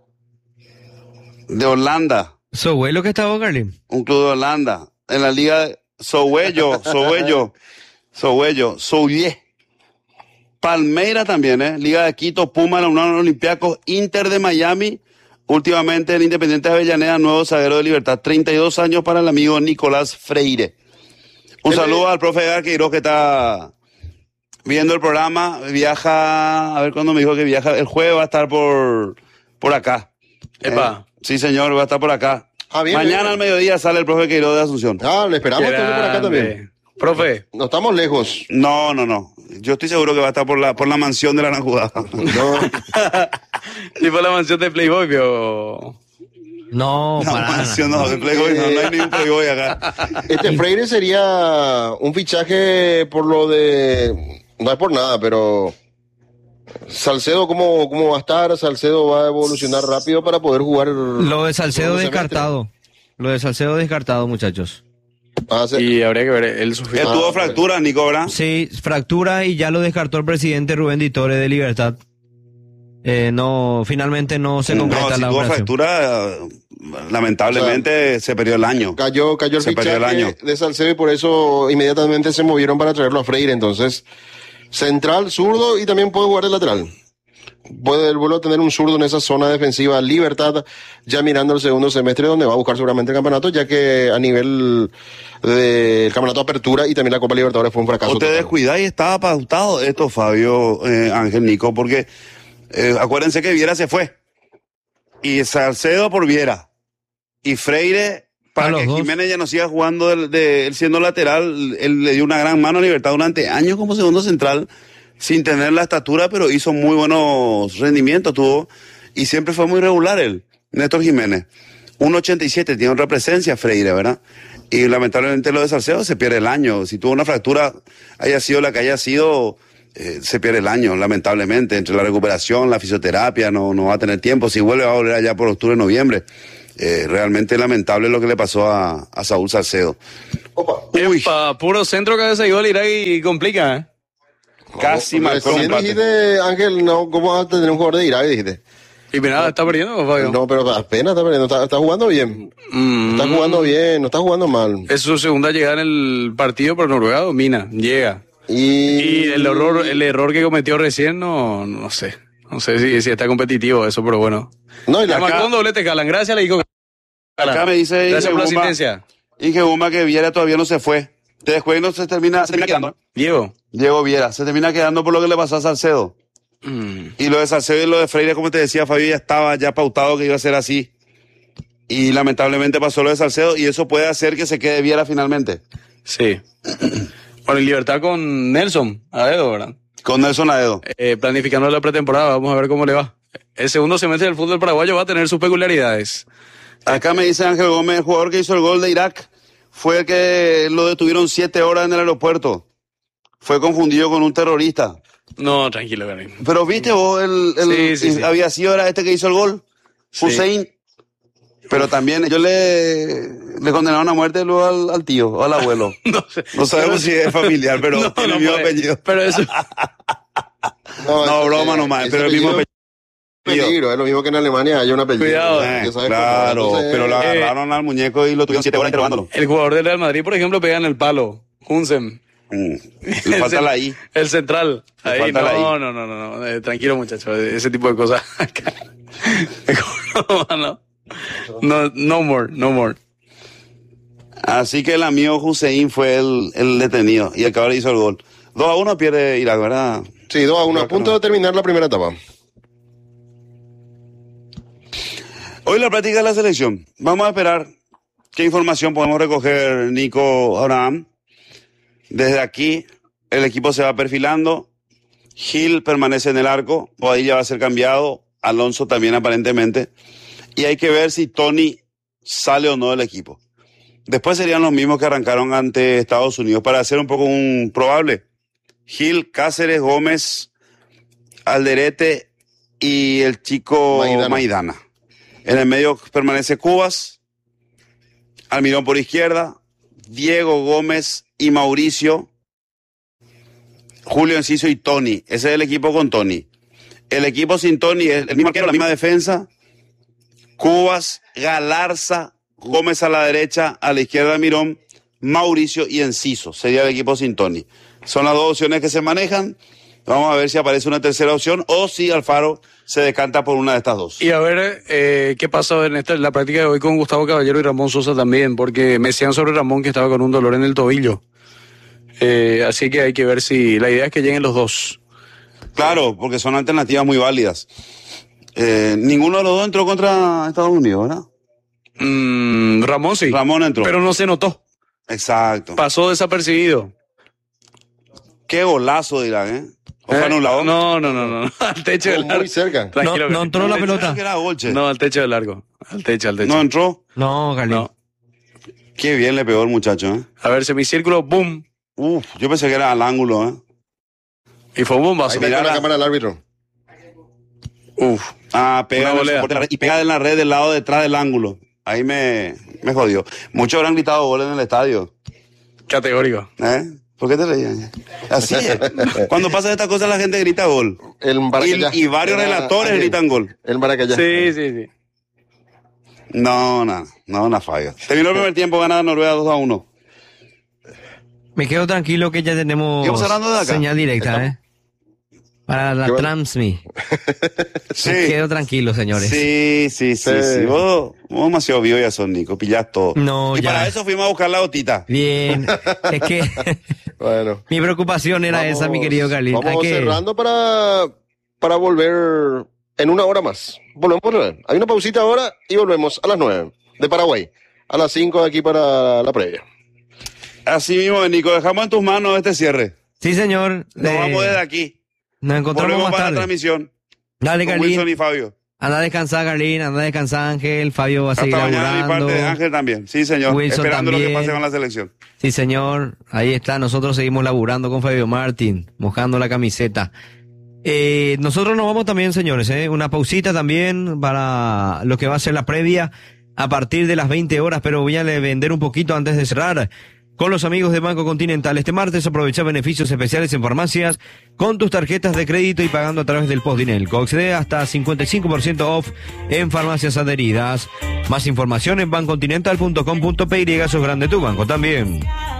De Holanda. ¿So güey lo que estaba, Garlin? Un club de Holanda. En la liga de Sohuello, Sohuello, Sohuello, Soulier. Palmeira también, ¿eh? Liga de Quito, Puma, la Unión Olympiacos, Inter de Miami. Últimamente el Independiente de Avellaneda, nuevo zaguero de Libertad. treinta y dos años para el amigo Nicolás Freire. Un Él saludo al profe Edgar Queiroz que está viendo el programa. Viaja, a ver cuándo me dijo que viaja. El jueves va a estar por, por acá. Epa. Eh, sí, señor, va a estar por acá. Ah, bien, Mañana bien. al mediodía sale el profe Queiroz de Asunción. Ah, le esperamos entonces por acá Grande. también. Profe, No estamos lejos. No, no, no. Yo estoy seguro que va a estar por la, por la mansión de la Jugada. No. tipo la mansión de Playboy, pero... No, No, para mansión nada. no, de Playboy no, no hay ningún Playboy acá. Este Freire sería un fichaje por lo de. No es por nada, pero. Salcedo, ¿cómo, cómo va a estar? Salcedo va a evolucionar rápido para poder jugar. Lo de Salcedo segundo semestre. descartado. Lo de Salcedo descartado, muchachos. Va a ser- Y habría que ver, él sufrió. Él Ah, tuvo ok. fractura, Nico, ¿verdad? Sí, fractura y ya lo descartó el presidente Rubén Ditore de Libertad. Eh, no, finalmente no se No, concreta si la tuvo operación. fractura, eh, lamentablemente se perdió el año. Cayó, cayó el Se perdió fichaje el año. de Salcedo y por eso inmediatamente se movieron para traerlo a Freire. Entonces, central, zurdo y también puede jugar de lateral. Puede vuelve a tener un zurdo en esa zona defensiva. Libertad, ya mirando el segundo semestre, donde va a buscar seguramente el campeonato, ya que a nivel del campeonato de apertura y también la Copa Libertadores fue un fracaso. O te total. descuidas y estaba pautado esto, Fabio, eh, Ángel, Nico, porque eh, acuérdense que Viera se fue. Y Salcedo por Viera. Y Freire para los que dos. Jiménez ya no siga jugando de, de- él siendo lateral. Él le dio una gran mano a Libertad durante años como segundo central, sin tener la estatura, pero hizo muy buenos rendimientos, tuvo, y siempre fue muy regular él, Néstor Jiménez. uno ochenta y siete, tiene otra presencia Freire, ¿verdad? Y lamentablemente lo de Salcedo se pierde el año. Si tuvo una fractura, haya sido la que haya sido, eh, se pierde el año, lamentablemente. Entre la recuperación, la fisioterapia, no, no va a tener tiempo. Si vuelve va a volver allá por octubre, noviembre. Eh, realmente lamentable lo que le pasó a, a Saúl Salcedo. Opa. Uy, Epa, puro centro, cabeza y gol, Irak y complica, ¿eh? casi marcó el Recién empate. dijiste, Ángel, no, ¿cómo vas a tener un jugador de Irak? Dijiste. Y mira, está perdiendo, Fabio. No, pero apenas está perdiendo. Está, está jugando bien. Mm, Está jugando bien, no está jugando mal. Es su segunda llegada en el partido, pero Noruega domina, llega. Y, Y el error, el error que cometió recién, no, no sé. No sé si, si está competitivo eso, pero bueno. No, y Le la marcó un doblete, Calan. Gracias, le dijo. Acá me dice Gracias por la Inge Bumba, asistencia. Inge Bumba que Viera todavía no se fue. Después no se termina, se termina quedando. Diego. Diego Viera, se termina quedando por lo que le pasó a Salcedo. Mm, Y lo de Salcedo y lo de Freire, como te decía, Fabio, ya estaba ya pautado que iba a ser así. Y lamentablemente pasó lo de Salcedo y eso puede hacer que se quede Viera finalmente. sí. Bueno, y Libertad con Nelson, a dedo, ¿verdad? Con Nelson Aedo. Eh, planificando la pretemporada, vamos a ver cómo le va. El segundo semestre del fútbol paraguayo va a tener sus peculiaridades. Acá me dice Ángel Gómez, el jugador que hizo el gol de Irak fue el que lo detuvieron siete horas en el aeropuerto. Fue confundido con un terrorista. No, tranquilo, Gary. Pero viste vos, el, el- Sí, sí, sí. había sido era este que hizo el gol, Sí. Hussein. Pero también ellos le, le condenaron a muerte luego al, al tío, o al abuelo. No sé. No sabemos si es familiar, pero No, tiene no el mismo puede. apellido. Pero eso, No, broma nomás, pero el mismo apellido. peligro, es lo mismo que en Alemania hay un apellido. Cuidado, ¿verdad? Eh, Que sabes claro, cómo, entonces, pero lo eh, agarraron al muñeco y lo tuvieron siete horas interrogándolo. el jugador del Real Madrid, por ejemplo, pega en el palo. Hunsem. Mm. Le falta la I. El central. Le Ahí, falta no, la I. no, no, no, no. Eh, tranquilo, muchachos. Ese tipo de cosas. Mejor no, no, no more, no more. Así que el amigo Hussein fue el, el detenido y el que ahora hizo el gol. dos a uno pierde Irak, ¿verdad? Sí, dos a uno, a punto de terminar la primera etapa. Hoy la práctica de la selección. Vamos a esperar qué información podemos recoger, Nico Abraham. Desde aquí, el equipo se va perfilando. Gil permanece en el arco, o ahí ya va a ser cambiado. Alonso también aparentemente. Y hay que ver si Tony sale o no del equipo. Después serían los mismos que arrancaron ante Estados Unidos. Para hacer un poco un probable. Gil, Cáceres, Gómez, Alderete y el chico Maidana. Maidana. En el medio permanece Cubas, Almirón por izquierda, Diego Gómez y Mauricio, Julio Enciso y Tony. Ese es el equipo con Tony. El equipo sin Tony es el mismo arquero, la misma defensa. Cubas, Galarza, Gómez a la derecha, a la izquierda Almirón, Mauricio y Enciso. Sería el equipo sin Tony. Son las dos opciones que se manejan. Vamos a ver si aparece una tercera opción o si Alfaro se decanta por una de estas dos. Y a ver eh, qué pasó en, esta, en la práctica de hoy con Gustavo Caballero y Ramón Sosa también, porque me decían sobre Ramón que estaba con un dolor en el tobillo. Eh, así que hay que ver si la idea es que lleguen los dos. Claro, porque son alternativas muy válidas. Eh, ninguno de los dos entró contra Estados Unidos, ¿verdad? Mm, Ramón sí, Ramón entró. pero no se notó, Exacto. pasó desapercibido. Qué golazo dirán, ¿eh? ¿O fue Eh, anulado? No, no, no, no, al techo del Muy largo. cerca. Tranquilo, No, no que- entró la Pensaba pelota. que era gol, che. No, al techo del largo. Al techo, al techo. No entró. No, Gali. No. Qué bien le pegó el muchacho, ¿eh? A ver, semicírculo, boom. Uf, yo pensé que era al ángulo, ¿eh? Y fue un bombazo. Ahí está mira con la la- cámara del árbitro. Uf. Ah, pega Una en el volea. soporte de la red y pega en la red del lado detrás del ángulo. Ahí me, me jodió. Muchos habrán gritado gol en el estadio, Categórico. ¿eh? ¿Por qué te reías? Así es. Cuando pasa esta cosa la gente grita gol. El Maracayá. Y, y varios Era relatores Ángel. gritan gol. El Maracayá. Sí, sí, sí. No, no, no, no falla. Terminó el primer tiempo, ganada Noruega dos a uno. Me quedo tranquilo que ya tenemos Estamos hablando de acá. señal directa, ¿eh? Para la ¿Qué va? Transmi. Sí. Me quedo tranquilo, señores. Sí, sí, sí, Sí. sí. Vos, vos demasiado vivo ya son, Nico. Pillás todo. No, y ya. para eso fuimos a buscar la gotita. Bien. Es que Bueno. mi preocupación era Vamos- esa, mi querido Cali. Vamos Hay que... cerrando para, para volver en una hora más. Volvemos a volver. Hay una pausita ahora y volvemos a las nueve de Paraguay. a las cinco de aquí para la previa. Así mismo, Nico, dejamos en tus manos este cierre. Sí, señor. Nos Eh, vamos desde aquí. Nos encontramos Volvemos más para tarde. la transmisión. Dale, Con Carlín. Wilson y Fabio. Anda a descansar, Carlín. Anda a descansar, Ángel. Fabio va a Hasta seguir mañana de mi laburando. parte, Ángel también. Sí, señor. Wilson Esperando lo que también. pase con la selección. Sí, señor. Ahí está. Nosotros seguimos laburando con Fabio Martín, mojando la camiseta. Eh, nosotros nos vamos también, señores, ¿eh? Una pausita también para lo que va a ser la previa a partir de las veinte horas, pero voy a le- vender un poquito antes de cerrar. Con los amigos de Banco Continental, este martes aprovecha beneficios especiales en farmacias con tus tarjetas de crédito y pagando a través del Postdinelco. Accede hasta cincuenta y cinco por ciento off en farmacias adheridas. Más información en bancontinental punto com punto pe y, sos grande tu banco también.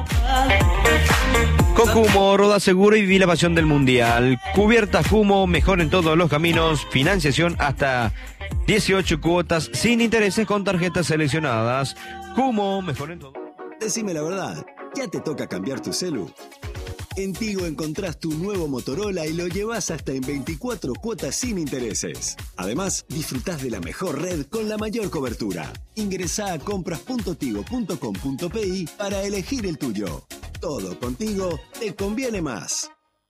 Con Kumo, roda seguro y viví la pasión del mundial. Cubiertas Kumo, mejor en todos los caminos. Financiación hasta dieciocho cuotas sin intereses con tarjetas seleccionadas. Kumo, mejor en todo. Decime la verdad, ¿ya te toca cambiar tu celu? En Tigo encontrás tu nuevo Motorola y lo llevas hasta en veinticuatro cuotas sin intereses. Además, disfrutás de la mejor red con la mayor cobertura. Ingresá a compras punto tigo punto com punto pe para elegir el tuyo. Todo contigo te conviene más.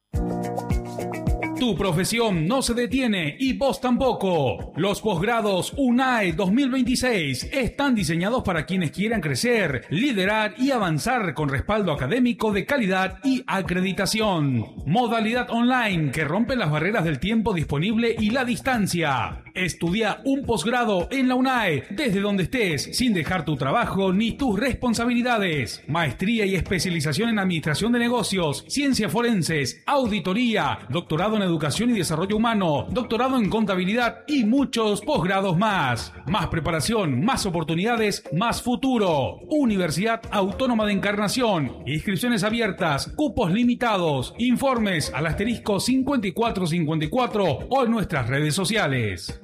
Tu profesión no se detiene y vos tampoco. Los posgrados UNAE dos mil veintiséis están diseñados para quienes quieran crecer, liderar y avanzar con respaldo académico de calidad y acreditación. Modalidad online que rompe las barreras del tiempo disponible y la distancia. Estudia un posgrado en la UNAE desde donde estés, sin dejar tu trabajo ni tus responsabilidades. Maestría y especialización en administración de negocios, ciencias forenses, auditoría, doctorado en educación y desarrollo humano, doctorado en contabilidad y muchos posgrados más. Más preparación, más oportunidades, más futuro. Universidad Autónoma de Encarnación. Inscripciones abiertas, cupos limitados. Informes al asterisco cincuenta y cuatro cincuenta y cuatro o en nuestras redes sociales.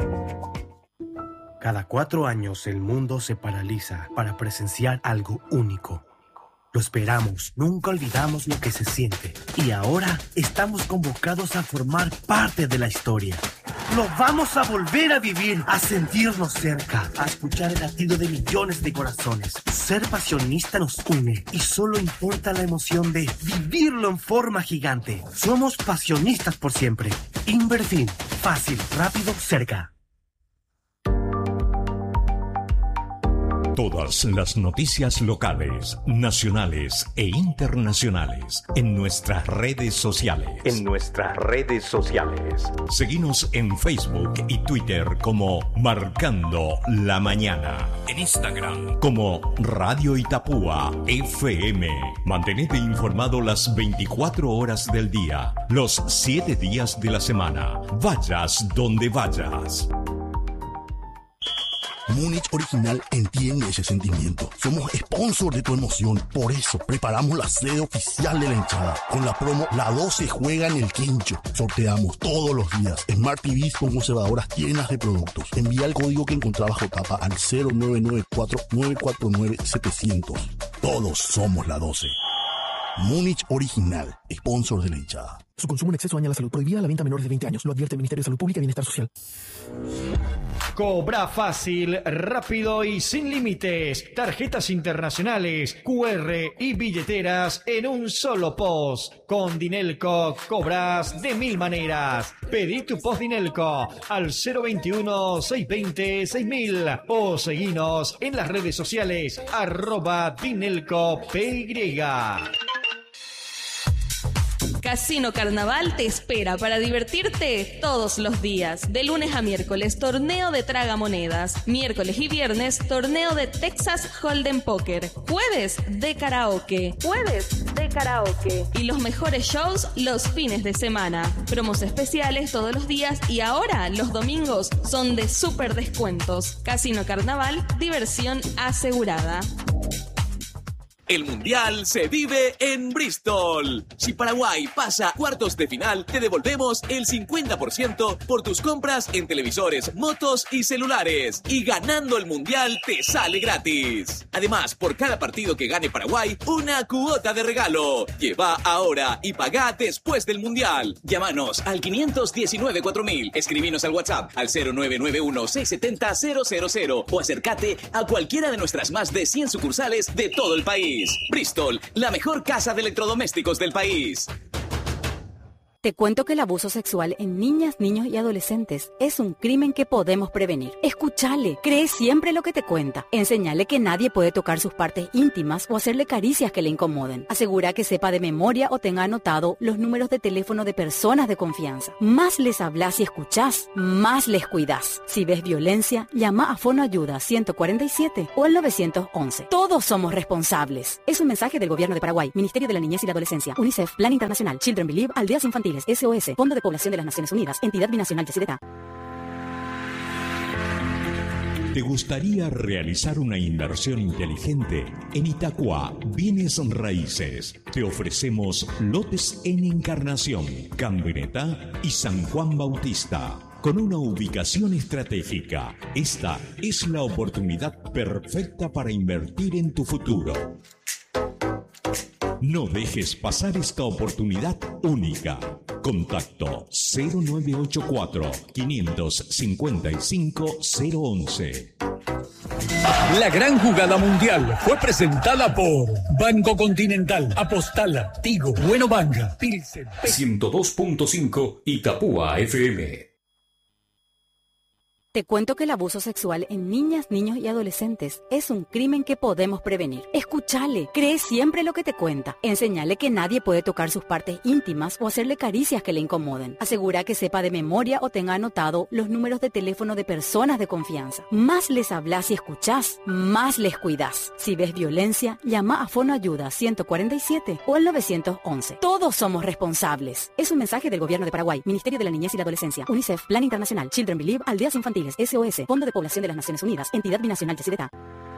Cada cuatro años el mundo se paraliza para presenciar algo único. Lo esperamos, nunca olvidamos lo que se siente. Y ahora estamos convocados a formar parte de la historia. Lo vamos a volver a vivir, a sentirnos cerca, a escuchar el latido de millones de corazones. Ser pasionista nos une y solo importa la emoción de vivirlo en forma gigante. Somos pasionistas por siempre. Inverfin, fácil, rápido, cerca. Todas las noticias locales, nacionales e internacionales en nuestras redes sociales. En nuestras redes sociales. Seguinos en Facebook y Twitter como Marcando la Mañana. En Instagram como Radio Itapúa F M. Mantenete informado las veinticuatro horas del día, los siete días de la semana. Vayas donde vayas. Múnich Original entiende ese sentimiento. Somos sponsor de tu emoción. Por eso preparamos la sede oficial de la hinchada. Con la promo La doce juega en el quincho. Sorteamos todos los días Smart T Vs con conservadoras llenas de productos. Envía el código que encontrás bajo tapa al cero nueve nueve cuatro nueve cuatro nueve siete cero cero. Todos somos La doce. Múnich Original, sponsor de la hinchada. Su consumo en exceso daña la salud. Prohibida la venta a menores de veinte años. Lo advierte el Ministerio de Salud Pública y Bienestar Social. Cobra fácil, rápido y sin límites. Tarjetas internacionales, Q R y billeteras en un solo post. Con Dinelco cobras de mil maneras. Pedí tu post Dinelco al cero veintiuno, seiscientos veinte, seis mil o seguinos en las redes sociales arroba Dinelco P Y. Casino Carnaval te espera para divertirte todos los días. De lunes a miércoles, torneo de tragamonedas. Miércoles y viernes, torneo de Texas Hold'em Poker. Jueves de karaoke. Jueves de karaoke. Y los mejores shows los fines de semana. Promos especiales todos los días y ahora los domingos son de súper descuentos. Casino Carnaval, diversión asegurada. El Mundial se vive en Bristol. Si Paraguay pasa a cuartos de final, te devolvemos el cincuenta por ciento por tus compras en televisores, motos y celulares. Y ganando el Mundial te sale gratis. Además, por cada partido que gane Paraguay, una cuota de regalo. Lleva ahora y pagá después del Mundial. Llámanos al quinientos diecinueve cuatro mil. Escribinos al WhatsApp al cero nueve nueve uno seis siete cero cero cero cero o acércate a cualquiera de nuestras más de cien sucursales de todo el país. Bristol, la mejor casa de electrodomésticos del país. Te cuento que el abuso sexual en niñas, niños y adolescentes es un crimen que podemos prevenir. Escúchale, cree siempre lo que te cuenta. Enseñale que nadie puede tocar sus partes íntimas o hacerle caricias que le incomoden. Asegura que sepa de memoria o tenga anotado los números de teléfono de personas de confianza. Más les hablas y escuchás, más les cuidás. Si ves violencia, llama a Fonoayuda ciento cuarenta y siete o al nueve once. Todos somos responsables. Es un mensaje del Gobierno de Paraguay, Ministerio de la Niñez y la Adolescencia, UNICEF, Plan Internacional, Children Believe, Aldeas Infantiles, S O S, Fondo de Población de las Naciones Unidas, Entidad Binacional de Yacyretá. ¿Te gustaría realizar una inversión inteligente? En Itacua, Bienes Raíces. Te ofrecemos lotes en Encarnación, Camioneta y San Juan Bautista. Con una ubicación estratégica, esta es la oportunidad perfecta para invertir en tu futuro. No dejes pasar esta oportunidad única. Contacto cero nueve ocho cuatro, cinco cinco cinco, cero once. La gran jugada mundial fue presentada por Banco Continental, Apostala, Tigo, Bueno Banca, Pilsen, ciento dos punto cinco Itapúa F M. Te cuento que el abuso sexual en niñas, niños y adolescentes es un crimen que podemos prevenir. Escúchale, cree siempre lo que te cuenta. Enseñale que nadie puede tocar sus partes íntimas o hacerle caricias que le incomoden. Asegura que sepa de memoria o tenga anotado los números de teléfono de personas de confianza. Más les hablas y escuchás, más les cuidás. Si ves violencia, llama a Fonoayuda ciento cuarenta y siete o al nueve once. Todos somos responsables. Es un mensaje del Gobierno de Paraguay, Ministerio de la Niñez y la Adolescencia, UNICEF, Plan Internacional, Children Believe, Aldeas Infantiles, S O S, Fondo de Población de las Naciones Unidas, Entidad Binacional de Yacyretá.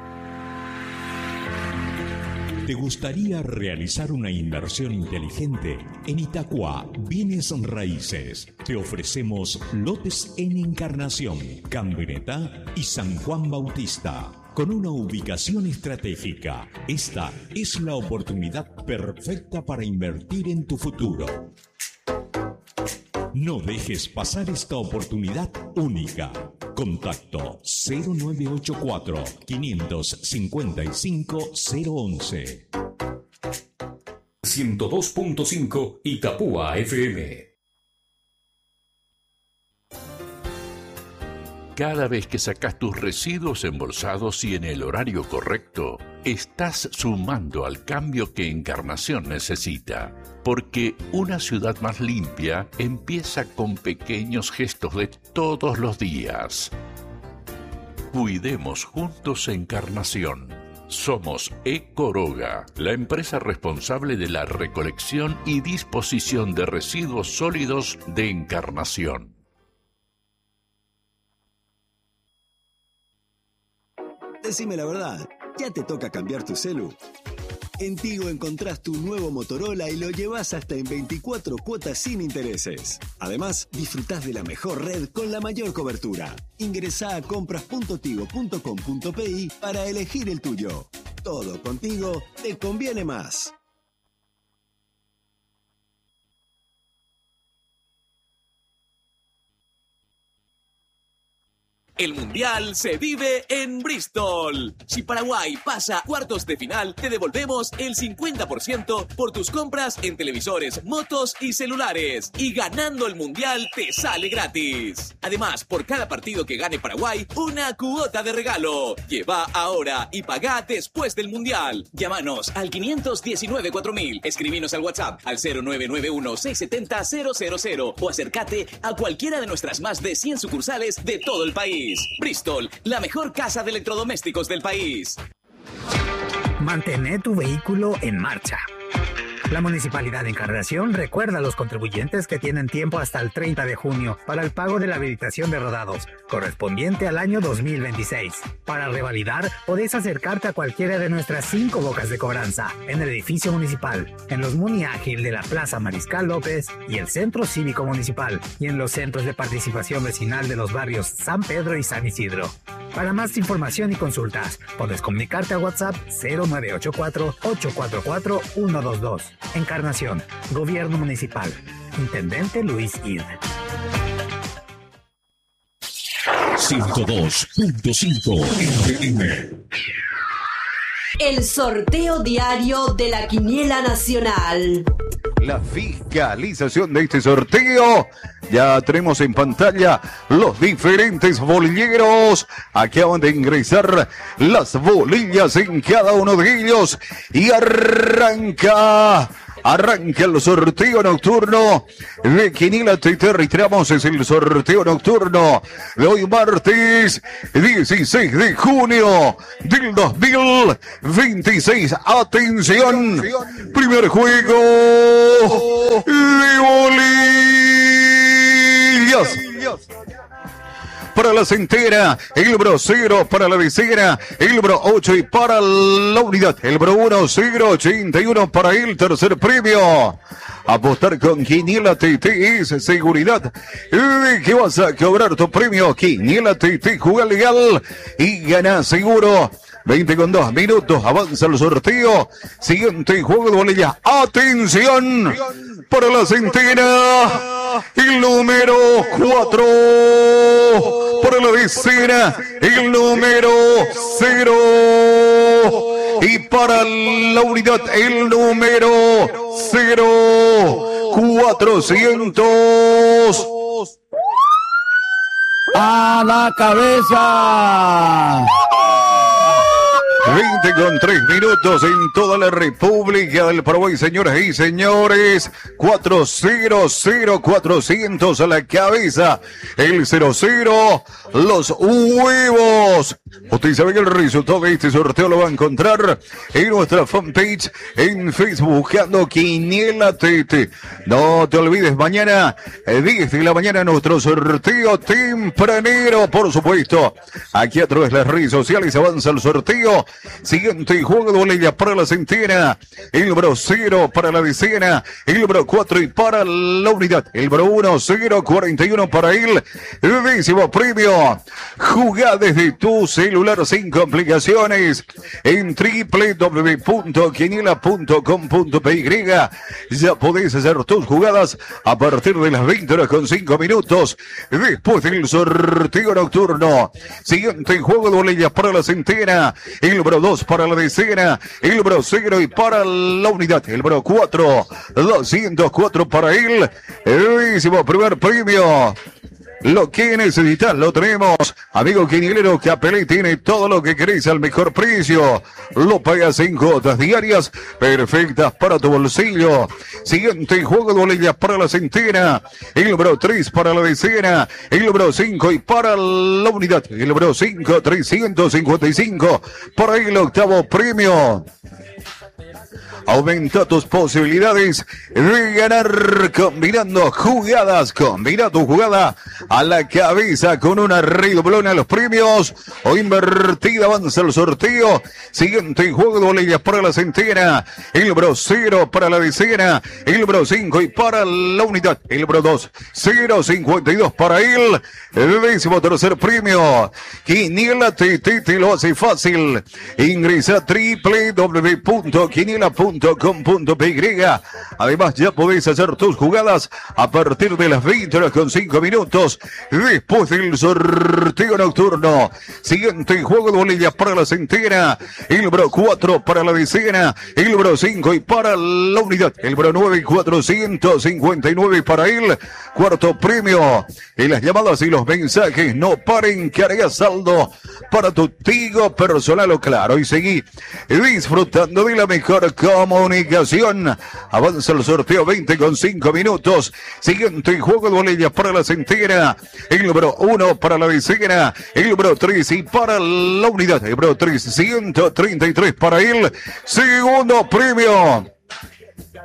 ¿Te gustaría realizar una inversión inteligente? En Itacua, Bienes Raíces. Te ofrecemos lotes en Encarnación, Camioneta y San Juan Bautista. Con una ubicación estratégica, esta es la oportunidad perfecta para invertir en tu futuro. No dejes pasar esta oportunidad única. Contacto cero nueve ocho cuatro, cinco cinco cinco, cero once. ciento dos punto cinco Itapúa F M. Cada vez que sacas tus residuos embolsados y en el horario correcto, estás sumando al cambio que Encarnación necesita. Porque una ciudad más limpia empieza con pequeños gestos de todos los días. Cuidemos juntos Encarnación. Somos Ecoroga, la empresa responsable de la recolección y disposición de residuos sólidos de Encarnación. Decime la verdad, ¿ya te toca cambiar tu celu? En Tigo encontrás tu nuevo Motorola y lo llevas hasta en veinticuatro cuotas sin intereses. Además, disfrutás de la mejor red con la mayor cobertura. Ingresá a compras punto tigo punto com punto pi para elegir el tuyo. Todo contigo te conviene más. El Mundial se vive en Bristol. Si Paraguay pasa a cuartos de final, te devolvemos el cincuenta por ciento por tus compras en televisores, motos y celulares. Y ganando el Mundial te sale gratis. Además, por cada partido que gane Paraguay, una cuota de regalo. Lleva ahora y pagá después del Mundial. Llámanos al quinientos diecinueve cuatro mil. Escribinos al WhatsApp al cero nueve nueve uno seis siete cero cero cero cero o acércate a cualquiera de nuestras más de cien sucursales de todo el país. Bristol, la mejor casa de electrodomésticos del país. Mantener tu vehículo en marcha. La Municipalidad de Encarnación recuerda a los contribuyentes que tienen tiempo hasta el treinta de junio para el pago de la habilitación de rodados, correspondiente al año dos mil veintiséis. Para revalidar, podéis acercarte a cualquiera de nuestras cinco bocas de cobranza, en el edificio municipal, en los Muni Ágil de la Plaza Mariscal López y el Centro Cívico Municipal, y en los centros de participación vecinal de los barrios San Pedro y San Isidro. Para más información y consultas, puedes comunicarte a WhatsApp cero nueve ocho cuatro, ocho cuatro cuatro, uno dos dos. Encarnación, Gobierno Municipal. Intendente Luis Id. ciento dos punto cinco F M. El sorteo diario de la Quiniela Nacional. La fiscalización de este sorteo. Ya tenemos en pantalla los diferentes bolilleros. Acaban de ingresar las bolillas en cada uno de ellos. Y arranca. Arranca el sorteo nocturno de Quiniela T T. Reiteramos, es el sorteo nocturno de hoy martes dieciséis de junio del dos mil veintiséis. Atención, primer juego de bolillas. Para la centena, el bro cero para la decena, el bro ocho y para la unidad, el bro uno, cero, ochenta y uno para el tercer premio. Apostar con Quiniela T T es seguridad de que vas a cobrar tu premio. Quiniela T T, juega legal y gana seguro. veinte con dos minutos, avanza el sorteo. Siguiente juego de bolilla. Atención para la centena, el número cuatro. Para la decena, el número cero. Y para la unidad, el número cero. cuatrocientos. A la cabeza. veinte con tres minutos en toda la República del Paraguay, señoras y señores. cuatrocientos, cuatrocientos a la cabeza. El cero cero, los huevos. Usted sabe que el resultado de este sorteo lo va a encontrar en nuestra fanpage en Facebook buscando Quiniela T T. No te olvides, mañana, diez de la mañana, nuestro sorteo tempranero, por supuesto. Aquí a través de las redes sociales avanza el sorteo. Siguiente juego de bolilla para la centena, el bro cero para la decena, el bro cuatro y para la unidad, el bro uno, cero, cuarenta y uno para el décimo premio. Jugá desde tu celular sin complicaciones en doble u doble u doble u punto quiniela punto com punto p y. Ya podés hacer tus jugadas a partir de las veinte horas con cinco minutos después del sorteo nocturno. Siguiente juego de bolilla para la centena, el bro dos para la decena, el bro cero y para la unidad, el bro cuatro, doscientos cuatro para el décimo primer premio. Lo que necesitas lo tenemos. Amigo quinielero, Capelé tiene todo lo que querés al mejor precio. Lo pagas en cuotas diarias perfectas para tu bolsillo. Siguiente juego de bolillas para la centena. El bro tres para la decena. El bro cinco y para la unidad. El bro cinco, trescientos cincuenta y cinco para el octavo premio. Aumenta tus posibilidades de ganar combinando jugadas. Combina tu jugada a la cabeza con una redoblona a los premios o invertida. Avanza el sorteo. Siguiente juego de bolillas para la centena. El bro cero para la decena. El bro cinco y para la unidad. El bro dos, cero, cincuenta y dos para el décimo tercer premio. Quiniela T T te lo hace fácil. Ingresa a doble u doble u doble u punto quiniela punto com punto p y. Además ya podés hacer tus jugadas a partir de las veinte horas con cinco minutos después del sorteo nocturno. Siguiente juego de bolillas para la centena. El bro cuatro para la decena. El bro cinco y para la unidad. El bro nueve y cuatrocientos cincuenta y nueve para el cuarto premio. Y las llamadas y los mensajes no paren, que hará saldo para tu Tigo personal o Claro. Y seguí disfrutando de la mejor comunicación. Avanza el sorteo veinte con cinco minutos. Siguiente juego de bolillas para la centena. El bro uno para la decena. El bro tres y para la unidad. El bro tres, ciento treinta y tres para el segundo premio.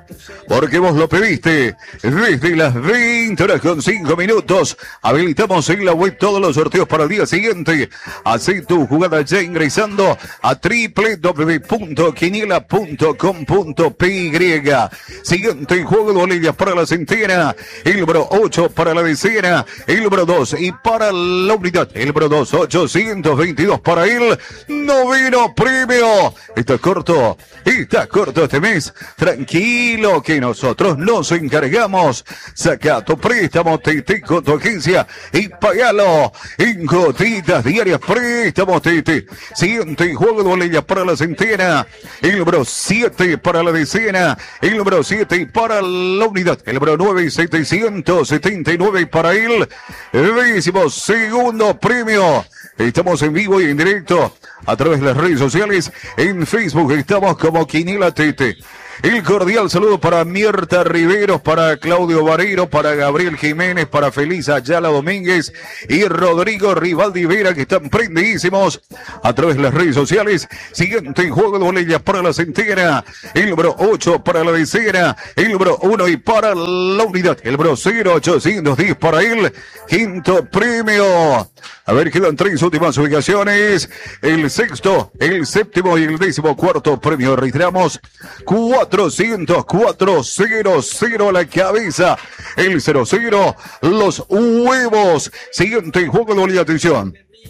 porque vos lo pediste. Desde las veinte horas con cinco minutos, habilitamos en la web todos los sorteos para el día siguiente. Hacé tu jugada ya ingresando a doble u doble u doble u punto quiniela punto com punto p y. Siguiente juego de bolillas para la centena, el número ocho para la decena, el número dos y para la unidad, el número dos, ochocientos veintidós para el noveno premio. Está corto, está corto este mes. Tranquilo que nosotros nos encargamos. Saca tu préstamo T T con tu agencia y pagalo en gotitas diarias. Préstamos T T. Siguiente juego de bolillas para la centena, el número siete para la decena, el número siete para la unidad, el número nueve, setecientos setenta y nueve para el décimo segundo premio. Estamos en vivo y en directo a través de las redes sociales. En Facebook estamos como Quiniela T T. El cordial saludo para Mirta Riveros, para Claudio Vareiro, para Gabriel Jiménez, para Feliz Ayala Domínguez y Rodrigo Rivaldi Vera, que están prendidísimos a través de las redes sociales. Siguiente juego de bolillas para la centena, el número ocho para la decena, el número uno y para la unidad, el número cero ochocientos diez para el quinto premio. A ver, quedan tres últimas ubicaciones, el sexto, el séptimo y el décimo cuarto premio. Reiteramos, cuatrocientos cuatro cero cero a la cabeza, el cero cero, los huevos. Siguiente juego de bolilla, atención.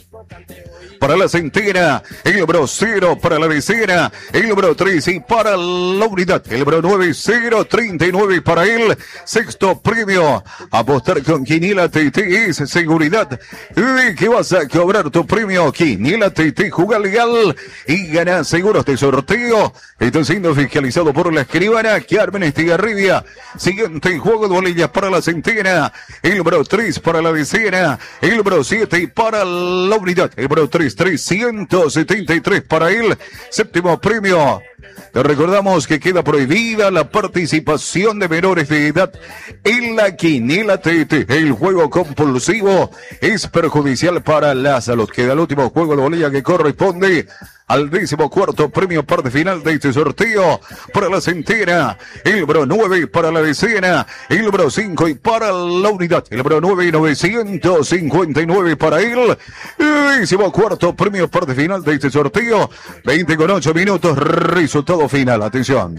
Para la centena, el número cero para la decena, el número tres y para la unidad, el número nueve, cero treinta y nueve para el sexto premio. Apostar con Quiniela T T es seguridad de que vas a cobrar tu premio. Quiniela T T, juega legal y gana seguros de sorteo. Está siendo fiscalizado por la escribana Carmen Estigarribia. Siguiente juego de bolillas para la centena, el número tres para la decena, el número siete para la unidad, el número tres, trescientos setenta y tres para el séptimo premio. Te recordamos que queda prohibida la participación de menores de edad en la Quiniela T T. El juego compulsivo es perjudicial para la salud. Queda el último juego de bolilla que corresponde al décimo cuarto premio parte final de este sorteo. Para la centena, el número nueve para la decena, el número cinco y para la unidad, el número nueve y novecientos cincuenta y nueve para el décimo cuarto premio parte final de este sorteo. veinte con ocho minutos, resultado final. Atención.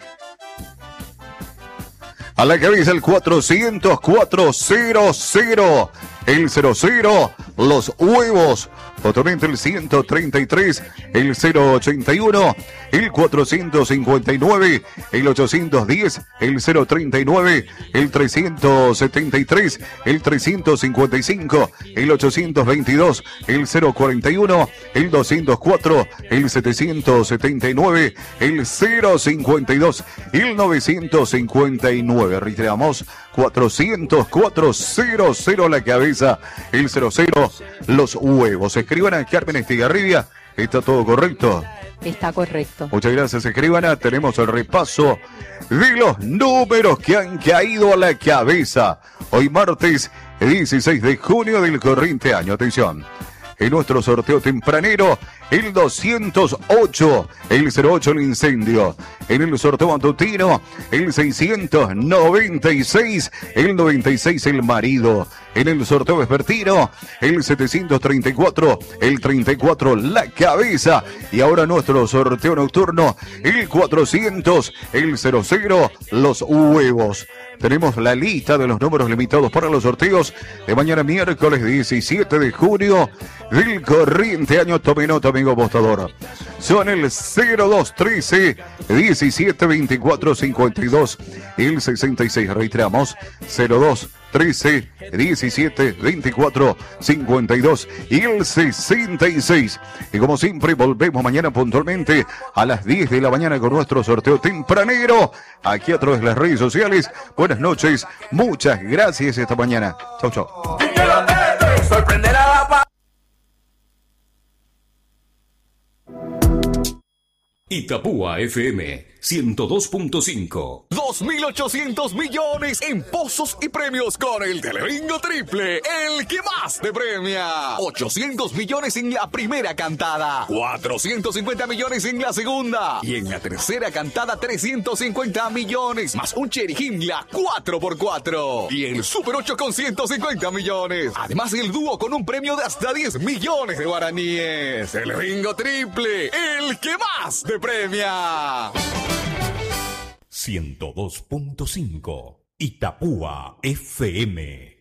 A la cabeza el cuatrocientos cuatro cero cero, el cero cero, los huevos. Otamente el ciento treinta y tres, el cero ochenta y uno, el cuatrocientos cincuenta y nueve, el ochocientos diez, el cero treinta y nueve, el trescientos setenta y tres, el trescientos cincuenta y cinco, el ochocientos veintidós, el cero cuarenta y uno, el doscientos cuatro, el setecientos setenta y nueve, el cero cincuenta y dos, el novecientos cincuenta y nueve. Reiteramos, cuatrocientos cuatro cero cero la cabeza, el cero cero los huevos. Escribana Carmen Estigarribia, ¿está todo correcto? Está correcto. Muchas gracias, escribana. Tenemos el repaso de los números que han caído a la cabeza. Hoy martes dieciséis de junio del corriente año. Atención. En nuestro sorteo tempranero, el doscientos ocho, el cero ocho el incendio. En el sorteo matutino, el seiscientos noventa y seis, el noventa y seis el marido. En el sorteo vespertino, el setecientos treinta y cuatro, el treinta y cuatro la cabeza. Y ahora nuestro sorteo nocturno, el cuatrocientos, el cero cero los huevos. Tenemos la lista de los números limitados para los sorteos de mañana miércoles diecisiete de junio del corriente año. Tome nota, amigo apostador. Son el cero dos trece, diecisiete veinticuatro cincuenta y dos, el sesenta y seis. Reiteramos, cero dos trece, diecisiete veinticuatro cincuenta y dos y el sesenta y seis. Y como siempre, volvemos mañana puntualmente a las diez de la mañana con nuestro sorteo tempranero aquí a través de las redes sociales. Buenas noches, muchas gracias esta mañana. Chau, chau. Itapúa F M ciento dos punto cinco. dos mil ochocientos millones en pozos y premios con el Telebingo Triple, el que más te premia. ochocientos millones en la primera cantada, cuatrocientos cincuenta millones en la segunda y en la tercera cantada trescientos cincuenta millones, más un Cherry Himla cuatro por cuatro y el Super ocho con ciento cincuenta millones. Además el dúo con un premio de hasta diez millones de guaraníes. Telebingo Triple, el que más te premia. ciento dos punto cinco. Itapúa F M.